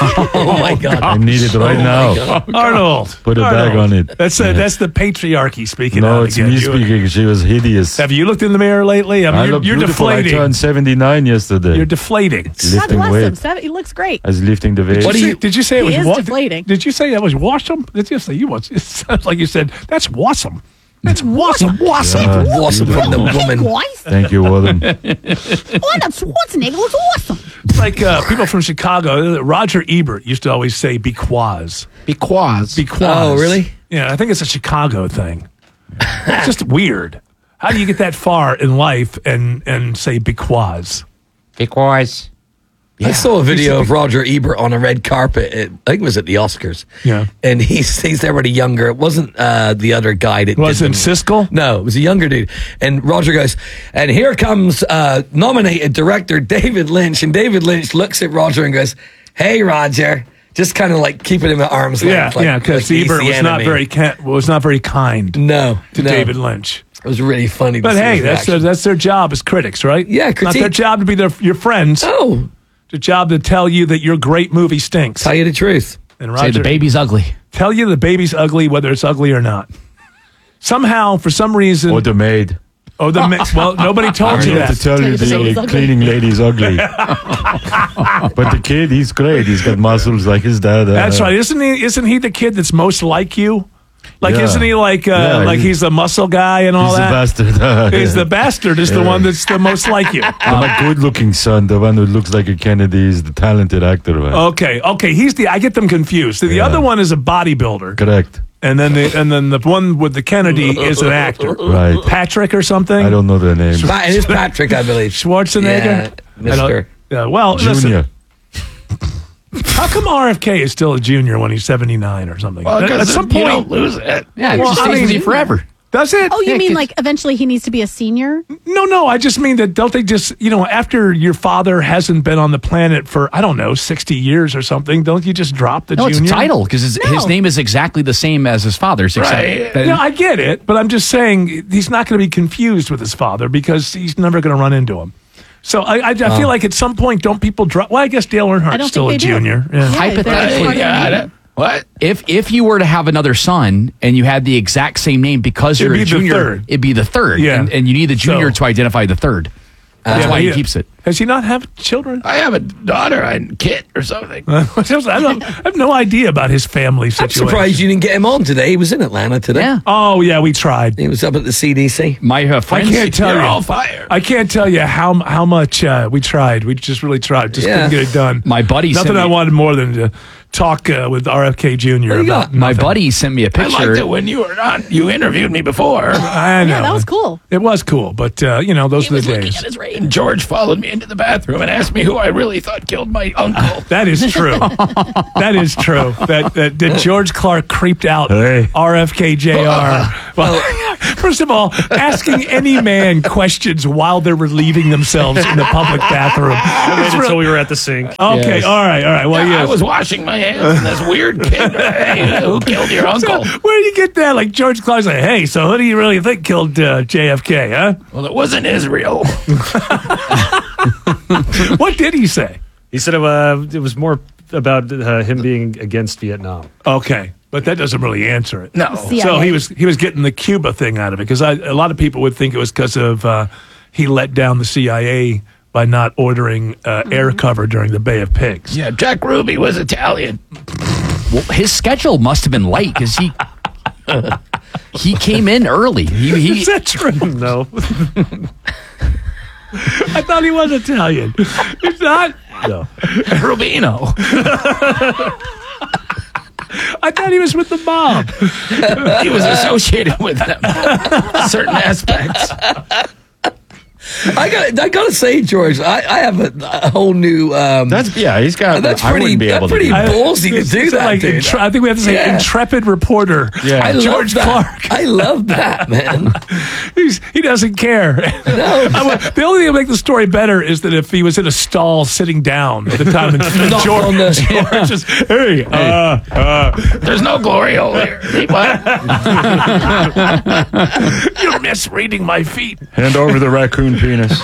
Oh my God. I need it right Oh, my now. God. Arnold. Put a Arnold. bag on it. That's uh, that's the patriarchy speaking. No, out it's again. me You- speaking. She was hideous. Have you looked in the mirror lately? I mean, I you're, look you're beautiful. I deflating. turned seventy-nine yesterday. You're deflating. God lifting bless him. weight. Seven, he looks great. I was lifting the weight. Did you, say, did you say it He was is wa- deflating. Did you say that was washum? Did you say you was? It sounds like you said that's wassom. That's wassom. Wassom. Yeah, Awesome from the woman. Twice. Thank you, Autumn. Oh, that Schwarzenegger looks awesome. It's like uh, people from Chicago. Roger Ebert used to always say because. Because. Because. Oh, really? Yeah, I think it's a Chicago thing. It's just weird. How do you get that far in life and and say because? Because. I saw a video of Roger Ebert on a red carpet. At, I think it was at the Oscars. Yeah. And he's he's there with a younger. It wasn't uh, the other guy that Wasn't did them. Siskel? No, it was a younger dude. And Roger goes, and here comes uh, nominated director David Lynch. And David Lynch looks at Roger and goes, "Hey, Roger." Just kind of like keeping him at arm's Yeah, length. like- yeah, because like he's Ebert the was not enemy. very ca- was not very kind no to no. David Lynch. It was really funny. To But see hey, his that's their, reaction. that's their job as critics, right? Yeah, Not their critique. job to be their your friends. Oh, Their job to tell you that your great movie stinks. tell you the truth. And Say Roger, the baby's ugly. tell you the baby's ugly, whether it's ugly or not. Somehow, for some reason, Or the maid. oh, the ma- well, nobody told I you need that. to tell you Tell you the the uh, cleaning lady's ugly. But the kid, he's great. He's got muscles like his dad. Uh, That's right. Isn't he? Isn't he the kid that's most like you? Like, Yeah. isn't he like uh, Yeah, like he- he's the muscle guy and all He's that? the bastard. He's the bastard. Is the Yeah. one that's the most like you. My good-looking son, the one who looks like a Kennedy, is the talented actor. Right? Okay, okay. He's the. I get them confused. The Yeah. other one is a bodybuilder, Correct. and then the and then the one with the Kennedy is an actor, Right. Patrick or something. I don't know their names. Pa- It is Patrick, I believe. Schwarzenegger. Yeah, I don't- Mister Yeah, well, listen, Junior. how come R F K is still a junior when he's seventy-nine or something? Well, at, at some you point, don't lose it. Yeah, it Well, just I stays mean- with you forever. does it? Oh, you Yeah, mean 'cause- like eventually he needs to be a senior? No, no. I just mean that don't they just, you know, after your father hasn't been on the planet for, I don't know, sixty years or something, don't you just drop the No, junior? it's a title because his, No. his name is exactly the same as his father's. except Right. that- No, I get it, but I'm just saying he's not going to be confused with his father because he's never going to run into him. So I, I, I Oh. feel like at some point, don't people drop? Well, I guess Dale I Earnhardt's don't still a think they do. junior. Yeah. Yeah, Hypothetically, they're part of the name. What? If if you were to have another son and you had the exact same name because It'd you're be a the junior, third. it'd be the third. Yeah. And, and you need the junior So- to identify the third. That's Yeah, why but he yeah. keeps it. Has he not have children? I have a daughter and kid or something. I, don't, I have no idea about his family I'm situation. surprised you didn't get him on today. He was in Atlanta today. Yeah. Oh yeah, we tried. He was up at the C D C. My uh, I friends, can't tell they're you. all fired. I can't tell you how how much uh, we tried. We just really tried. Just Yeah. couldn't get it done. My buddy Nothing sent I me- wanted more than to talk uh, with R F K Junior you about My nothing. buddy sent me a I picture. liked it when you were on. You interviewed me before. I know. Yeah, that was cool. It was cool, but uh, you know, those He were was the looking days. at his rate, and George followed me into the bathroom and asked me who I really thought killed my uncle. That is true. That is true. That, that, that George Clark creeped out Hey. R F K J R. Well, first of all, asking any man questions while they're relieving themselves in the public bathroom. I It's waited real- until we were at the sink. Okay, Yes. all right, all right. Well, Yeah, I yes. was washing my hands, and this weird kid, hey, who killed your uncle? So, where do you get that? Like George Clark's like, hey, so who do you really think killed uh, J F K, huh? Well, it wasn't Israel. What did he say? He said it, uh, it was more about uh, him being against Vietnam. Okay, but that doesn't really answer it. No. So he was he was getting the Cuba thing out of it because a lot of people would think it was because of uh, he let down the C I A by not ordering uh, air cover during the Bay of Pigs. Yeah, Jack Ruby was Italian. Well, his schedule must have been light because he he came in early. He, he Is that true? No. I thought he was Italian. He's not. No. Rubino. I thought he was with the mob. He was associated with them. Certain aspects. I got. I got to say, George, I, I have a, a whole new. Um, That's yeah. He's got. That's I pretty. wouldn't be That's able to. pretty do that. ballsy to It's- do it's that. like dude. intre- I think we have to say Yeah. intrepid reporter. Yeah. I George love that. Clark. I love that, man. He's, he doesn't care. No. I would- the only thing that make the story better is that if he was in a stall sitting down at the time, and, and Not George, on the- George just, hey, uh, uh, There's no glory hole here. Wait, what? you're misreading my feet. Hand over the raccoon penis.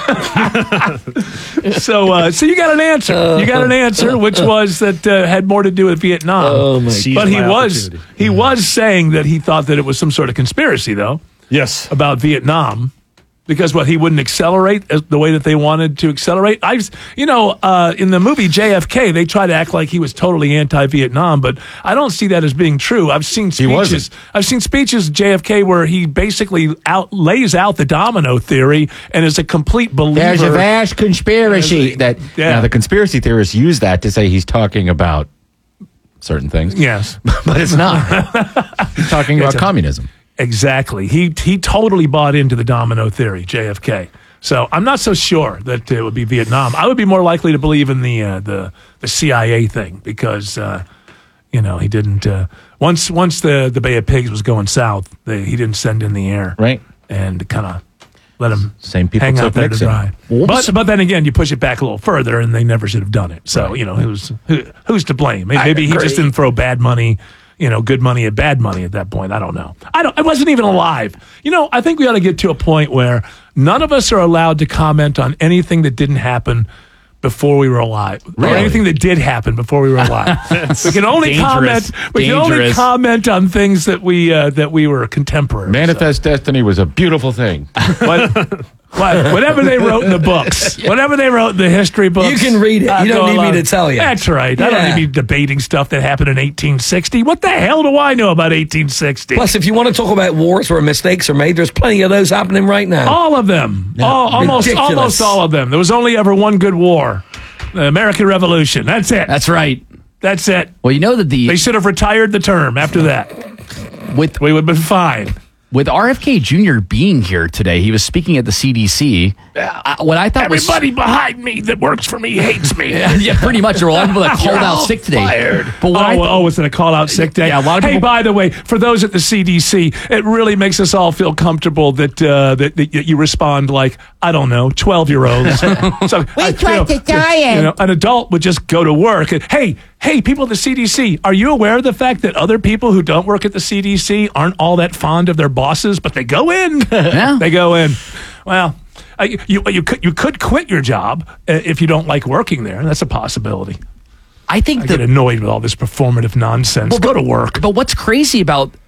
So, uh, so you got an answer. You got an answer, which was that uh, had more to do with Vietnam. Oh my! Seize but he my was opportunity. he was saying that he thought that it was some sort of conspiracy, though, Yes. about Vietnam. Because what he wouldn't accelerate as the way that they wanted to accelerate. I, you know, uh, in the movie J F K, they try to act like he was totally anti-Vietnam, but I don't see that as being true. I've seen He wasn't. speeches. I've seen speeches of J F K where he basically out lays out the domino theory and is a complete believer. There's a vast conspiracy that Yeah. now the conspiracy theorists use that to say he's talking about certain things. Yes, but it's not. He's talking about It's a- communism. Exactly. He he totally bought into the domino theory, J F K. So I'm not so sure that it would be Vietnam. I would be more likely to believe in the uh, the the C I A thing because uh, you know he didn't uh, once once the the Bay of Pigs was going south, they, he didn't send in the air Right. and kind of let him Same people hang took out there Nixon. to dry. But but then again, you push it back a little further, and they never should have done it. So you know who's who, who's to blame? Maybe, I maybe he agree. just didn't throw bad money. You know, good money at bad money at that point. I don't know. I don't. I wasn't even alive. You know, I think we ought to get to a point where none of us are allowed to comment on anything that didn't happen before we were alive, or Really? anything that did happen before we were alive. we can only dangerous. comment. We can only Dangerous. comment on things that we uh, that we were contemporary. Manifest Destiny was a beautiful thing. What, what, whatever they wrote in the books, whatever they wrote in the history books, You can read it. I You don't know need me about- to tell you. That's right. I Yeah. don't need to be debating stuff that happened in eighteen sixty. What the hell do I know about eighteen sixty? Plus, if you want to talk about wars where mistakes are made, there's plenty of those happening right now. All of them. All, almost, Ridiculous. almost all of them. There was only ever one good war, the American Revolution. That's it. That's right. That's it. Well, you know that the They should have retired the term after that. with We would have been fine. with R F K Junior being here today, he was speaking at the C D C. Uh, what I thought was Everybody behind me that works for me hates me. yeah, yeah, pretty much. There were a lot of people that called You're out all sick today. fired. But what I Oh, thought- oh, was it a call out sick day? Yeah, a lot of Hey, people- by the way, for those at the C D C, it really makes us all feel comfortable that uh, that, that you respond like, I don't know, twelve year olds. So, We I- tried you know, to diet. You know, an adult would just go to work. And, hey, hey, people at the C D C, are you aware of the fact that other people who don't work at the C D C aren't all that fond of their bosses, but they go in? Yeah. They go in. Well, uh, you you could you could quit your job uh, if you don't like working there. That's a possibility. I think I that get annoyed with all this performative nonsense. Well, Go but- to work. But what's crazy about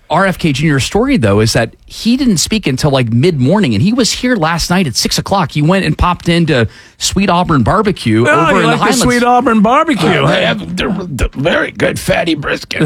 R F K Junior's story, though, is that he didn't speak until like mid morning, and he was here last night at six o'clock. He went and popped into Sweet Auburn Barbecue Oh, over you in like the Highlands. the Sweet Auburn Barbecue? Uh, they huh? have they're, they're very good fatty brisket.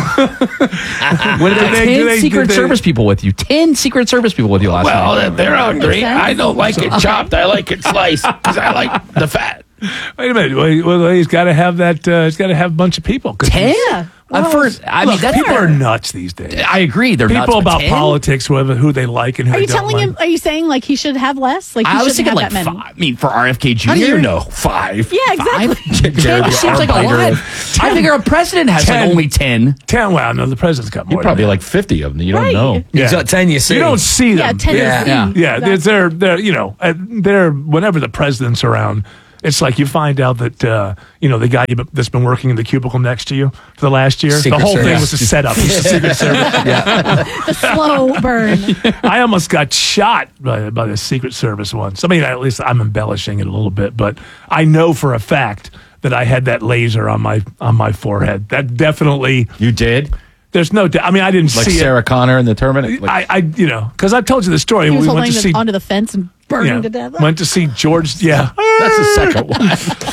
What did they, They- ten they- Secret they- Service people with you. Ten Secret Service people with you last well, night. they're hungry. I don't like it chopped. I like it sliced because I like the fat. Wait a minute. Well, well, he's got to have that. Uh, he's got to have a bunch of people. 'Cause Ten? he's- At first, I mean, Look, that's people are nuts these days. I agree. They're people nuts, but about ten? politics, whether who they like and who Are they you don't telling like. him? Are you saying like he should have less? Like he I was shouldn't thinking have like that many? five. I mean, for R F K Junior How do you know five? Yeah, exactly. Five? ten seems like a lot. I think our president has like Ten. only ten. Ten. Well, no, the president's got more. You probably than like fifty of them. You Right. don't know. He's got ten, you see. You don't see them. Yeah, ten Yeah. is Yeah. Yeah, they're, they're, they're, you know, uh, they're, whenever the president's around, it's like you find out that, uh, you know, the guy you- that's been working in the cubicle next to you for the last year, Secret the whole Service. thing was a setup. It's a Secret Service. the slow burn. I almost got shot by, by the Secret Service once. I mean, at least I'm embellishing it a little bit, but I know for a fact that I had that laser on my on my forehead. That definitely. You did? There's no doubt. I mean, I didn't Like see Sarah it. Connor in the Terminator? Like, I, I, you know, because I've told you the story. He was we holding went to it see. onto the fence and burning yeah, to death. went to see George. Yeah, that's the second one.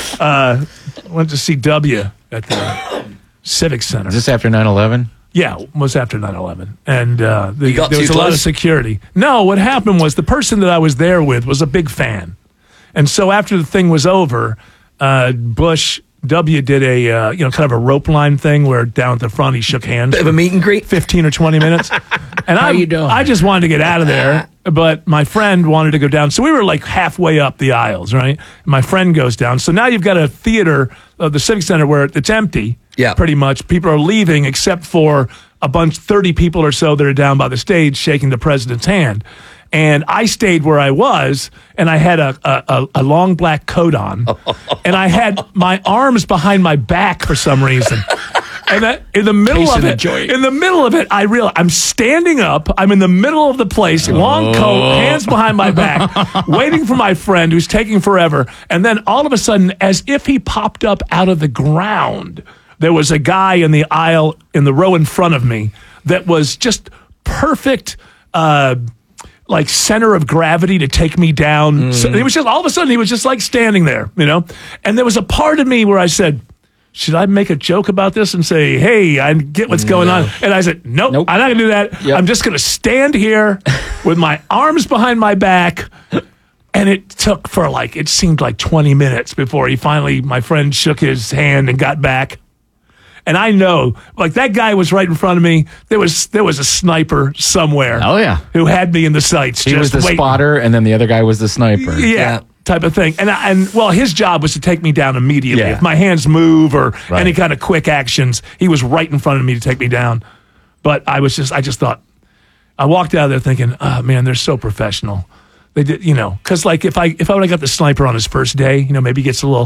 uh, went to see W at the Civic Center. Is this after nine eleven? Yeah, it was after nine eleven. And uh, the, You got there was too a lot of close? security. No, what happened was the person that I was there with was a big fan. And so after the thing was over, uh, Bush W did a uh, you know kind of a rope line thing where down at the front he shook hands. Bit of a meet and greet. fifteen or twenty minutes. And I, you doing? I just wanted to get out of there, but my friend wanted to go down. So we were like halfway up the aisles, right? My friend goes down. So now you've got a theater of the Civic Center where it's empty. Yeah. Pretty much. People are leaving except for a bunch, thirty people or so that are down by the stage shaking the president's hand. And I stayed where I was, and I had a, a, a long black coat on, and I had my arms behind my back for some reason. And that, in the middle Case of of the it, joint. in the middle of it, I realize I'm standing up. I'm in the middle of the place, long coat, hands behind my back, waiting for my friend who's taking forever. And then all of a sudden, as if he popped up out of the ground, there was a guy in the aisle in the row in front of me that was just perfect. Uh, like center of gravity to take me down. So he was just all of a sudden he was just like standing there, you know. And there was a part of me where I said, should I make a joke about this and say, hey, I get what's going on? And I said, nope, Nope. I'm not going to do that. Yep. I'm just going to stand here with my arms behind my back. And it took for like, it seemed like twenty minutes before he finally, my friend shook his hand and got back. And I know, like that guy was right in front of me. There was there was a sniper somewhere. Oh, yeah. Who had me in the sights. He just was the waiting. spotter, and then the other guy was the sniper. Yeah, type of thing. And I, and well, his job was to take me down immediately. Yeah. If my hands move or Right. any kind of quick actions, he was right in front of me to take me down. But I was just, I just thought, I walked out of there thinking, oh man, they're so professional. They did, you know, because like if I if I would have got the sniper on his first day, you know, maybe he gets a little.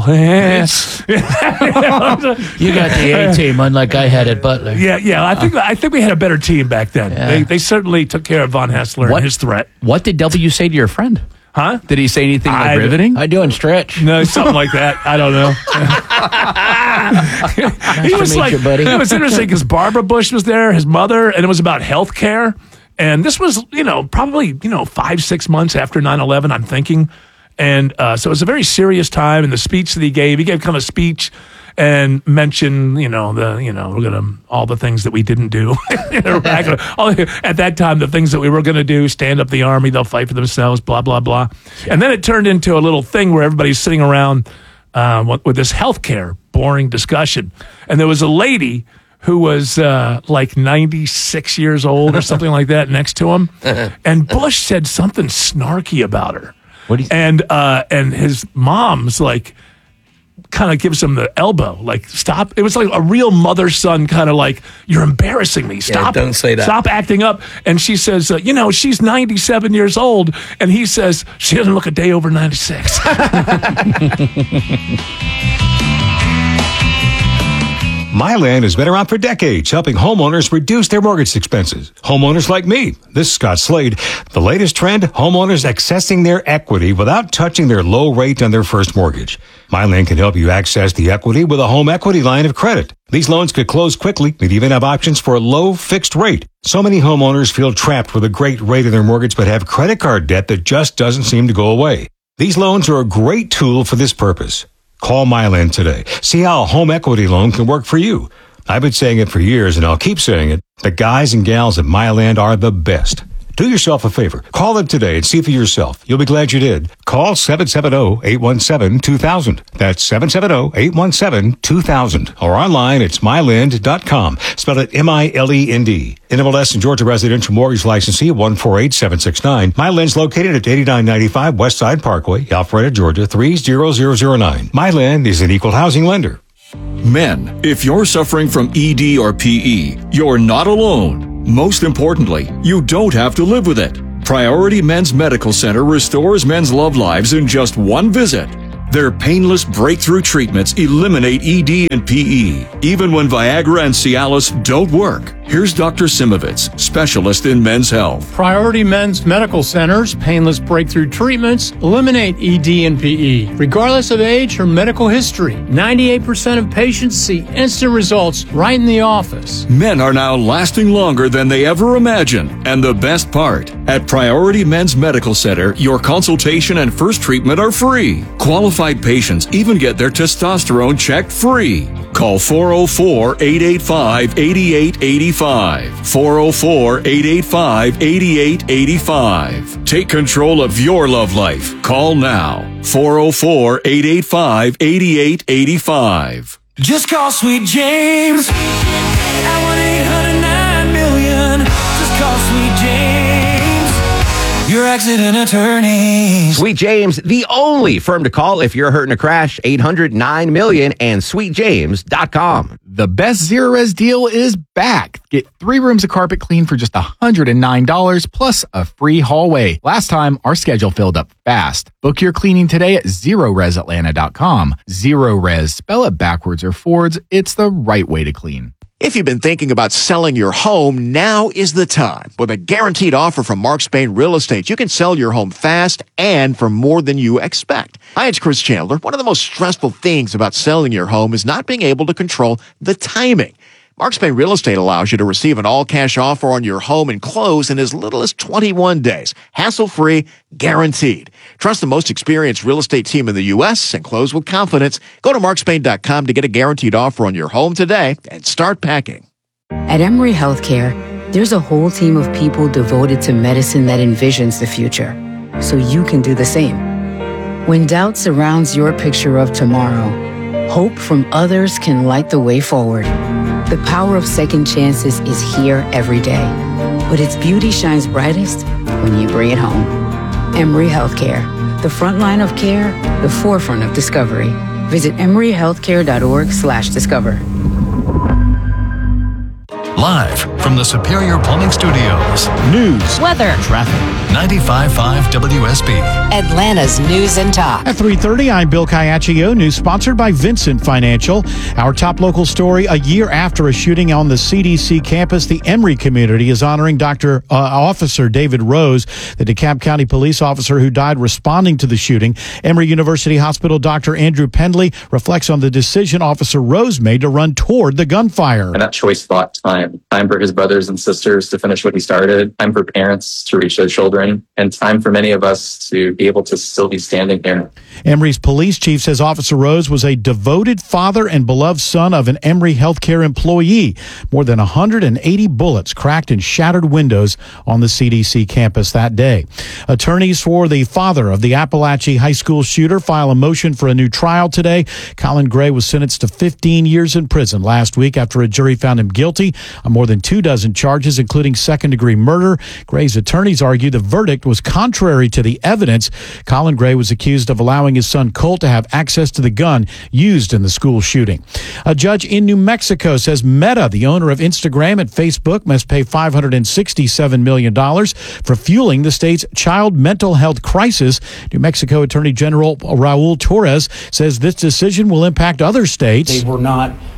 You got the A team, unlike I had at Butler. Yeah, yeah. I think I think we had a better team back then. Yeah. They they certainly took care of Von Hassler What- and his threat. What did W say to your friend? Huh? Did he say anything like I- riveting? I doing stretch. No, something like that. I don't know. he to was meet like, you, buddy. it was interesting because Barbara Bush was there, his mother, and it was about health care. And this was, you know, probably, you know, five, six months after nine eleven, I'm thinking. And uh, so it was a very serious time. And the speech that he gave, he gave kind of a speech and mentioned, you know, the, you know, we're going to, all the things that we didn't do in Iraq. All, at that time, the things that we were going to do, stand up the army, they'll fight for themselves, blah, blah, blah. And then it turned into a little thing where everybody's sitting around uh, with, with this healthcare boring discussion. And there was a lady who was uh, like ninety-six years old or something like that next to him. And Bush said something snarky about her. What do you and uh, and his mom's like kind of gives him the elbow, like stop. It was like a real mother son kind of like, you're embarrassing me. Stop. don't say that. Stop acting up. And she says, uh, you know, she's ninety-seven years old. And he says, she doesn't look a day over ninety-six. MyLand has been around for decades, helping homeowners reduce their mortgage expenses. Homeowners like me. This is Scott Slade. The latest trend, homeowners accessing their equity without touching their low rate on their first mortgage. MyLand can help you access the equity with a home equity line of credit. These loans could close quickly and even have options for a low fixed rate. So many homeowners feel trapped with a great rate in their mortgage but have credit card debt that just doesn't seem to go away. These loans are a great tool for this purpose. Call MyLand today. See how a home equity loan can work for you. I've been saying it for years, and I'll keep saying it. The guys and gals at MyLand are the best. Do yourself a favor. Call them today and see for yourself. You'll be glad you did. Call seven seven zero, eight one seven, two thousand. That's seven seven zero, eight one seven, two thousand. Or online, it's myland dot com. Spell it M I L E N D. N M L S and Georgia Residential Mortgage Licensee one four eight seven six nine. MyLand's located at eighty-nine ninety-five West Side Parkway, Alpharetta, Georgia, three zero zero zero nine. MyLand is an equal housing lender. Men, if you're suffering from E D or P E, you're not alone. Most importantly, you don't have to live with it. Priority Men's Medical Center restores men's love lives in just one visit. Their painless breakthrough treatments eliminate E D and P E, even when Viagra and Cialis don't work. Here's Doctor Simovitz, specialist in men's health. Priority Men's Medical Center's painless breakthrough treatments eliminate E D and P E, regardless of age or medical history. ninety-eight percent of patients see instant results right in the office. Men are now lasting longer than they ever imagined. And the best part, at Priority Men's Medical Center, your consultation and first treatment are free. Qualified patients even get their testosterone checked free. Call four oh four, eight eight five, eight eight eight five. four oh four, eight eight five, eight eight eight five. Take control of your love life. Call now. four oh four, eight eight five, eight eight eight five. Just call Sweet James at one eight hundred nine million. Just call Sweet James, your accident attorney. Sweet James, the only firm to call if you're hurt in a crash. eight hundred nine million and sweet james dot com. The best Zero Res deal is back. Get three rooms of carpet clean for just one hundred nine dollars plus a free hallway. Last time, our schedule filled up fast. Book your cleaning today at zero res atlanta dot com. Zero Res, spell it backwards or forwards. It's the right way to clean. If you've been thinking about selling your home, now is the time. With a guaranteed offer from Mark Spain Real Estate, you can sell your home fast and for more than you expect. Hi, it's Chris Chandler. One of the most stressful things about selling your home is not being able to control the timing. Mark Spain Real Estate allows you to receive an all-cash offer on your home and close in as little as twenty-one days. Hassle-free, guaranteed. Trust the most experienced real estate team in the U S and close with confidence. Go to mark spain dot com to get a guaranteed offer on your home today and start packing. At Emory Healthcare, there's a whole team of people devoted to medicine that envisions the future, so you can do the same. When doubt surrounds your picture of tomorrow, hope from others can light the way forward. The power of second chances is here every day, but its beauty shines brightest when you bring it home. Emory Healthcare, the front line of care, the forefront of discovery. Visit emory healthcare dot org slash discover. Live from the Superior Plumbing Studios. News, weather, traffic. ninety-five point five W S B. Atlanta's News and Talk. At three thirty, I'm Bill Caiaccio. News sponsored by Vincent Financial. Our top local story, a year after a shooting on the C D C campus, the Emory community is honoring Doctor Uh, Officer David Rose, the DeKalb County police officer who died responding to the shooting. Emory University Hospital Doctor Andrew Pendley reflects on the decision Officer Rose made to run toward the gunfire. And that choice bought time. Time for his brothers and sisters to finish what he started. Time for parents to reach their children. And time for many of us to be able to still be standing here. Emory's police chief says Officer Rose was a devoted father and beloved son of an Emory healthcare employee. More than one hundred eighty bullets cracked and shattered windows on the C D C campus that day. Attorneys for the father of the Appalachia High School shooter file a motion for a new trial today. Colin Gray was sentenced to fifteen years in prison last week after a jury found him guilty on more than two dozen charges, including second-degree murder. Gray's attorneys argue the verdict was contrary to the evidence. Colin Gray was accused of allowing his son Colt to have access to the gun used in the school shooting. A judge in New Mexico says Meta, the owner of Instagram and Facebook, must pay five hundred sixty-seven million dollars for fueling the state's child mental health crisis. New Mexico Attorney General Raul Torres says this decision will impact other states. They were not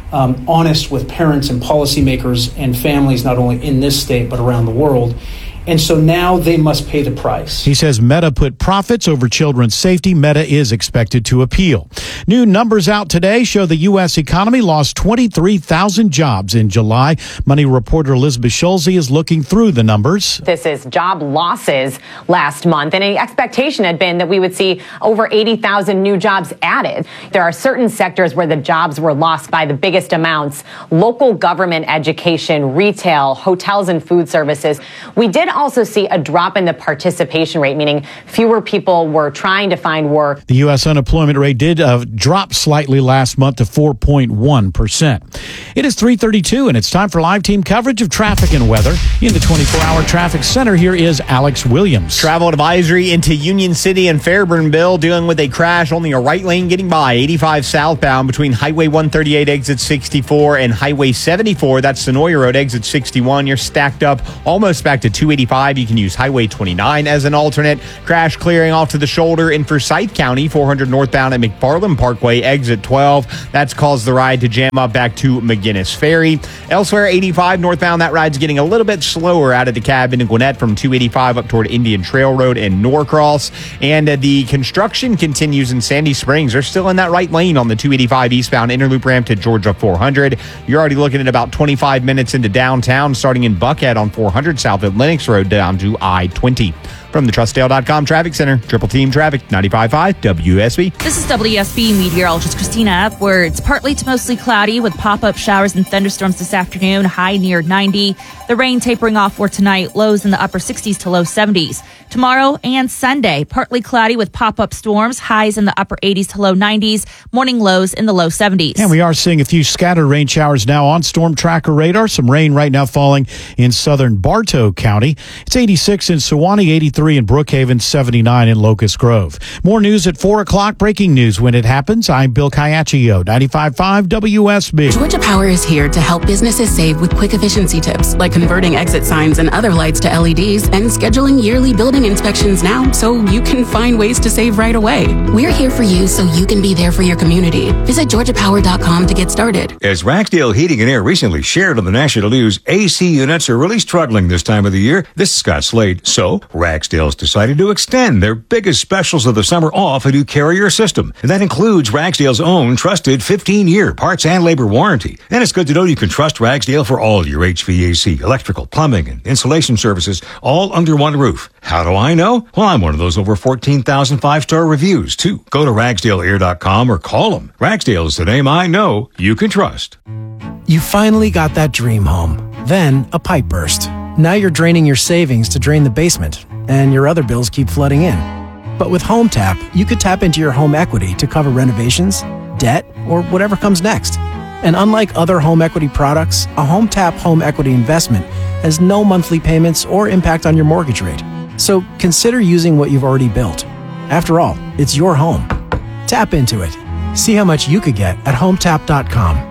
um, honest with parents and policymakers and families, not only in this state but around the world. And so now they must pay the price. He says Meta put profits over children's safety. Meta is expected to appeal. New numbers out today show the U S economy lost twenty-three thousand jobs in July. Money reporter Elizabeth Schulze is looking through the numbers. This is job losses last month, and the expectation had been that we would see over eighty thousand new jobs added. There are certain sectors where the jobs were lost by the biggest amounts: local government, education, retail, hotels, and food services. We did also see a drop in the participation rate, meaning fewer people were trying to find work. The U S unemployment rate did uh, drop slightly last month to four point one percent. It is three thirty-two, and it's time for live team coverage of traffic and weather. In the twenty-four hour traffic center, here is Alex Williams. Travel advisory into Union City and Fairburnville, dealing with a crash. Only a right lane getting by. eighty-five southbound between Highway one thirty-eight exit sixty-four and Highway seventy-four. That's Senoia Road exit sixty-one. You're stacked up almost back to two eighty-five. You can use Highway twenty-nine as an alternate. Crash clearing off to the shoulder in Forsyth County, four hundred northbound at McFarland Parkway, exit twelve. That's caused the ride to jam up back to McGinnis Ferry. Elsewhere, eighty-five northbound, that ride's getting a little bit slower out of the cab into Gwinnett from two eighty-five up toward Indian Trail Road and Norcross. And uh, the construction continues in Sandy Springs. They're still in that right lane on the two eighty-five eastbound interloop ramp to Georgia four hundred. You're already looking at about twenty-five minutes into downtown, starting in Buckhead on four hundred south at Lennox Road down to I twenty. From the Trustdale dot com Traffic Center, Triple Team Traffic, ninety-five point five W S B. This is W S B meteorologist Christina Edwards. Partly to mostly cloudy with pop-up showers and thunderstorms this afternoon, high near ninety. The rain tapering off for tonight, lows in the upper sixties to low seventies. Tomorrow and Sunday, partly cloudy with pop-up storms, highs in the upper eighties to low nineties, morning lows in the low seventies. And we are seeing a few scattered rain showers now on Storm Tracker radar. Some rain right now falling in southern Bartow County. It's eighty-six in Sewanee, eighty-three in Brookhaven, seventy-nine in Locust Grove. More news at four o'clock. Breaking news when it happens. I'm Bill Caiaccio, ninety-five point five W S B. Georgia Power is here to help businesses save with quick efficiency tips, like converting exit signs and other lights to L E Ds and scheduling yearly building inspections now so you can find ways to save right away. We're here for you so you can be there for your community. Visit georgia power dot com to get started. As Ragsdale Heating and Air recently shared on the national news, A C units are really struggling this time of the year. This is Scott Slade. So, Ragsdale's decided to extend their biggest specials of the summer off a new Carrier system. And that includes Ragsdale's own trusted fifteen-year parts and labor warranty. And it's good to know you can trust Ragsdale for all your H V A C, electrical, plumbing, and insulation services, all under one roof. How do I know? Well, I'm one of those over fourteen thousand five-star reviews, too. Go to ragsdale air dot com or call them. Ragsdale is the name I know you can trust. You finally got that dream home. Then a pipe burst. Now you're draining your savings to drain the basement, and your other bills keep flooding in. But with HomeTap, you could tap into your home equity to cover renovations, debt, or whatever comes next. And unlike other home equity products, a HomeTap home equity investment has no monthly payments or impact on your mortgage rate. So consider using what you've already built. After all, it's your home. Tap into it. See how much you could get at home tap dot com.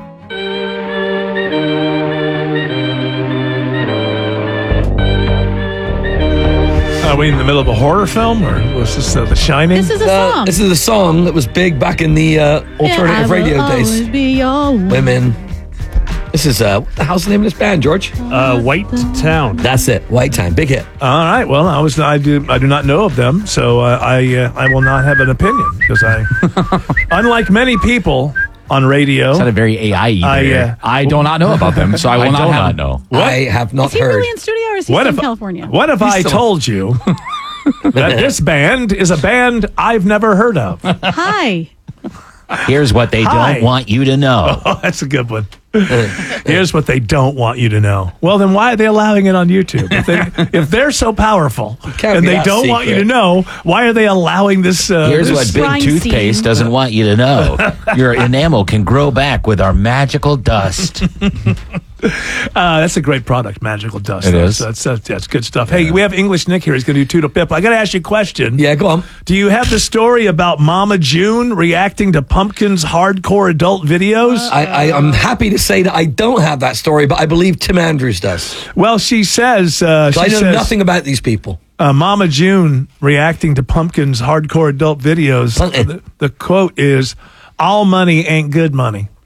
Are we in the middle of a horror film, or was this uh, The Shining? This is a Uh, song. this is a song that was big back in the uh, alternative Yeah, I radio will days. always be your Women. This is, uh, what the hell's the name of this band, George? Uh, White Town. That's it. White Town. Big hit. All right. Well, I was I do I do not know of them, so uh, I uh, I will not have an opinion because I, unlike many people on radio, Sounded very A I-y I, there. uh, I do not know about them, so I will I not do have not know. What? I have not Is he heard. really in studio or is he What still if- in California? What if He's I still- told you that this band is a band I've never heard of? Hi. Here's what they Hi. don't want you to know. Oh, that's a good one. Here's what they don't want you to know. Well, then why are they allowing it on YouTube? If, they, if they're so powerful Can't and be they that don't want you to secret. know, why are they allowing this? Uh, Here's this what Big Crime Toothpaste scene. doesn't want you to know. Your enamel can grow back with our magical dust. Uh, that's a great product, Magical Dust. It that's, is. That's, that's, that's good stuff. Hey, we have English Nick here. He's going to do Toodle Pip. I got to ask you a question. Yeah, go on. Do you have the story about Mama June reacting to Pumpkin's hardcore adult videos? I, I, I'm happy to say that I don't have that story, but I believe Tim Andrews does. Well, she says... Uh, she I know says, nothing about these people. Uh, Mama June reacting to Pumpkin's hardcore adult videos. Pumpkin. The, the quote is, "All money ain't good money."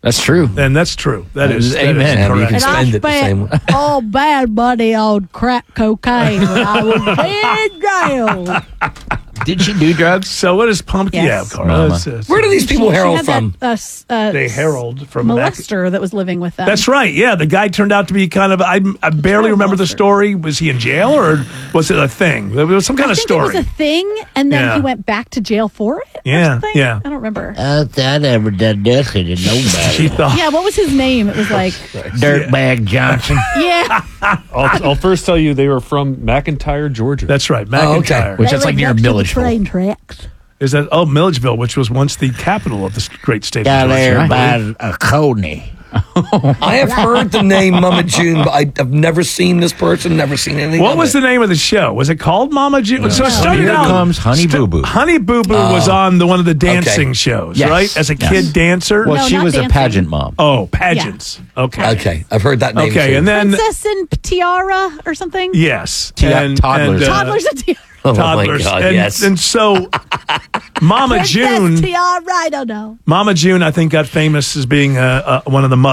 That's true. And that's true. That is, that is Amen. correct. You can And I spend it the same way. spent all bad money on crack cocaine when I was in jail. Did she do drugs? So what does Pumpkin Yes. have, Carla? It's, uh, Where do these people She herald had from? That, uh, s- uh, They herald from Mac- molester that was living with them. That's right. Yeah, the guy turned out to be kind of. I, I barely remember the story. Was he in jail or was it a thing? There was some kind I of think story. it was a thing, and then Yeah. he went back to jail for it. yeah, yeah. I don't remember. Uh, I never done nothing to She nobody. thought. Yeah, what was his name? It was like, Dirtbag Johnson. yeah. I'll, I'll first tell you they were from McIntyre, Georgia. That's right, Oh, okay. McIntyre. Which They is like lived near next to the Milledgeville. train tracks. Is that oh Milledgeville, which was once the capital of the great state Got of there Georgia. by a Coney. I have heard the name Mama June, but I, I've never seen this person, never seen anything. What of was it. the name of the show? Was it called Mama June? So it started Here out. comes Honey Boo Boo. Honey Boo Boo Oh. was on the one of the dancing Okay. shows, Yes. right? As a Yes. kid dancer. Well, No, she not was dancing. a pageant mom. Oh, pageants. Okay. Okay, I've heard that name. Okay, too. and then Princess and Tiara or something? yes, Ti- and, toddlers. and, uh, Toddlers and Tiara. oh toddlers, my God, and, yes. and so Mama Princess June, Tiara, I don't know. Mama June, I think got famous as being uh, uh, one of the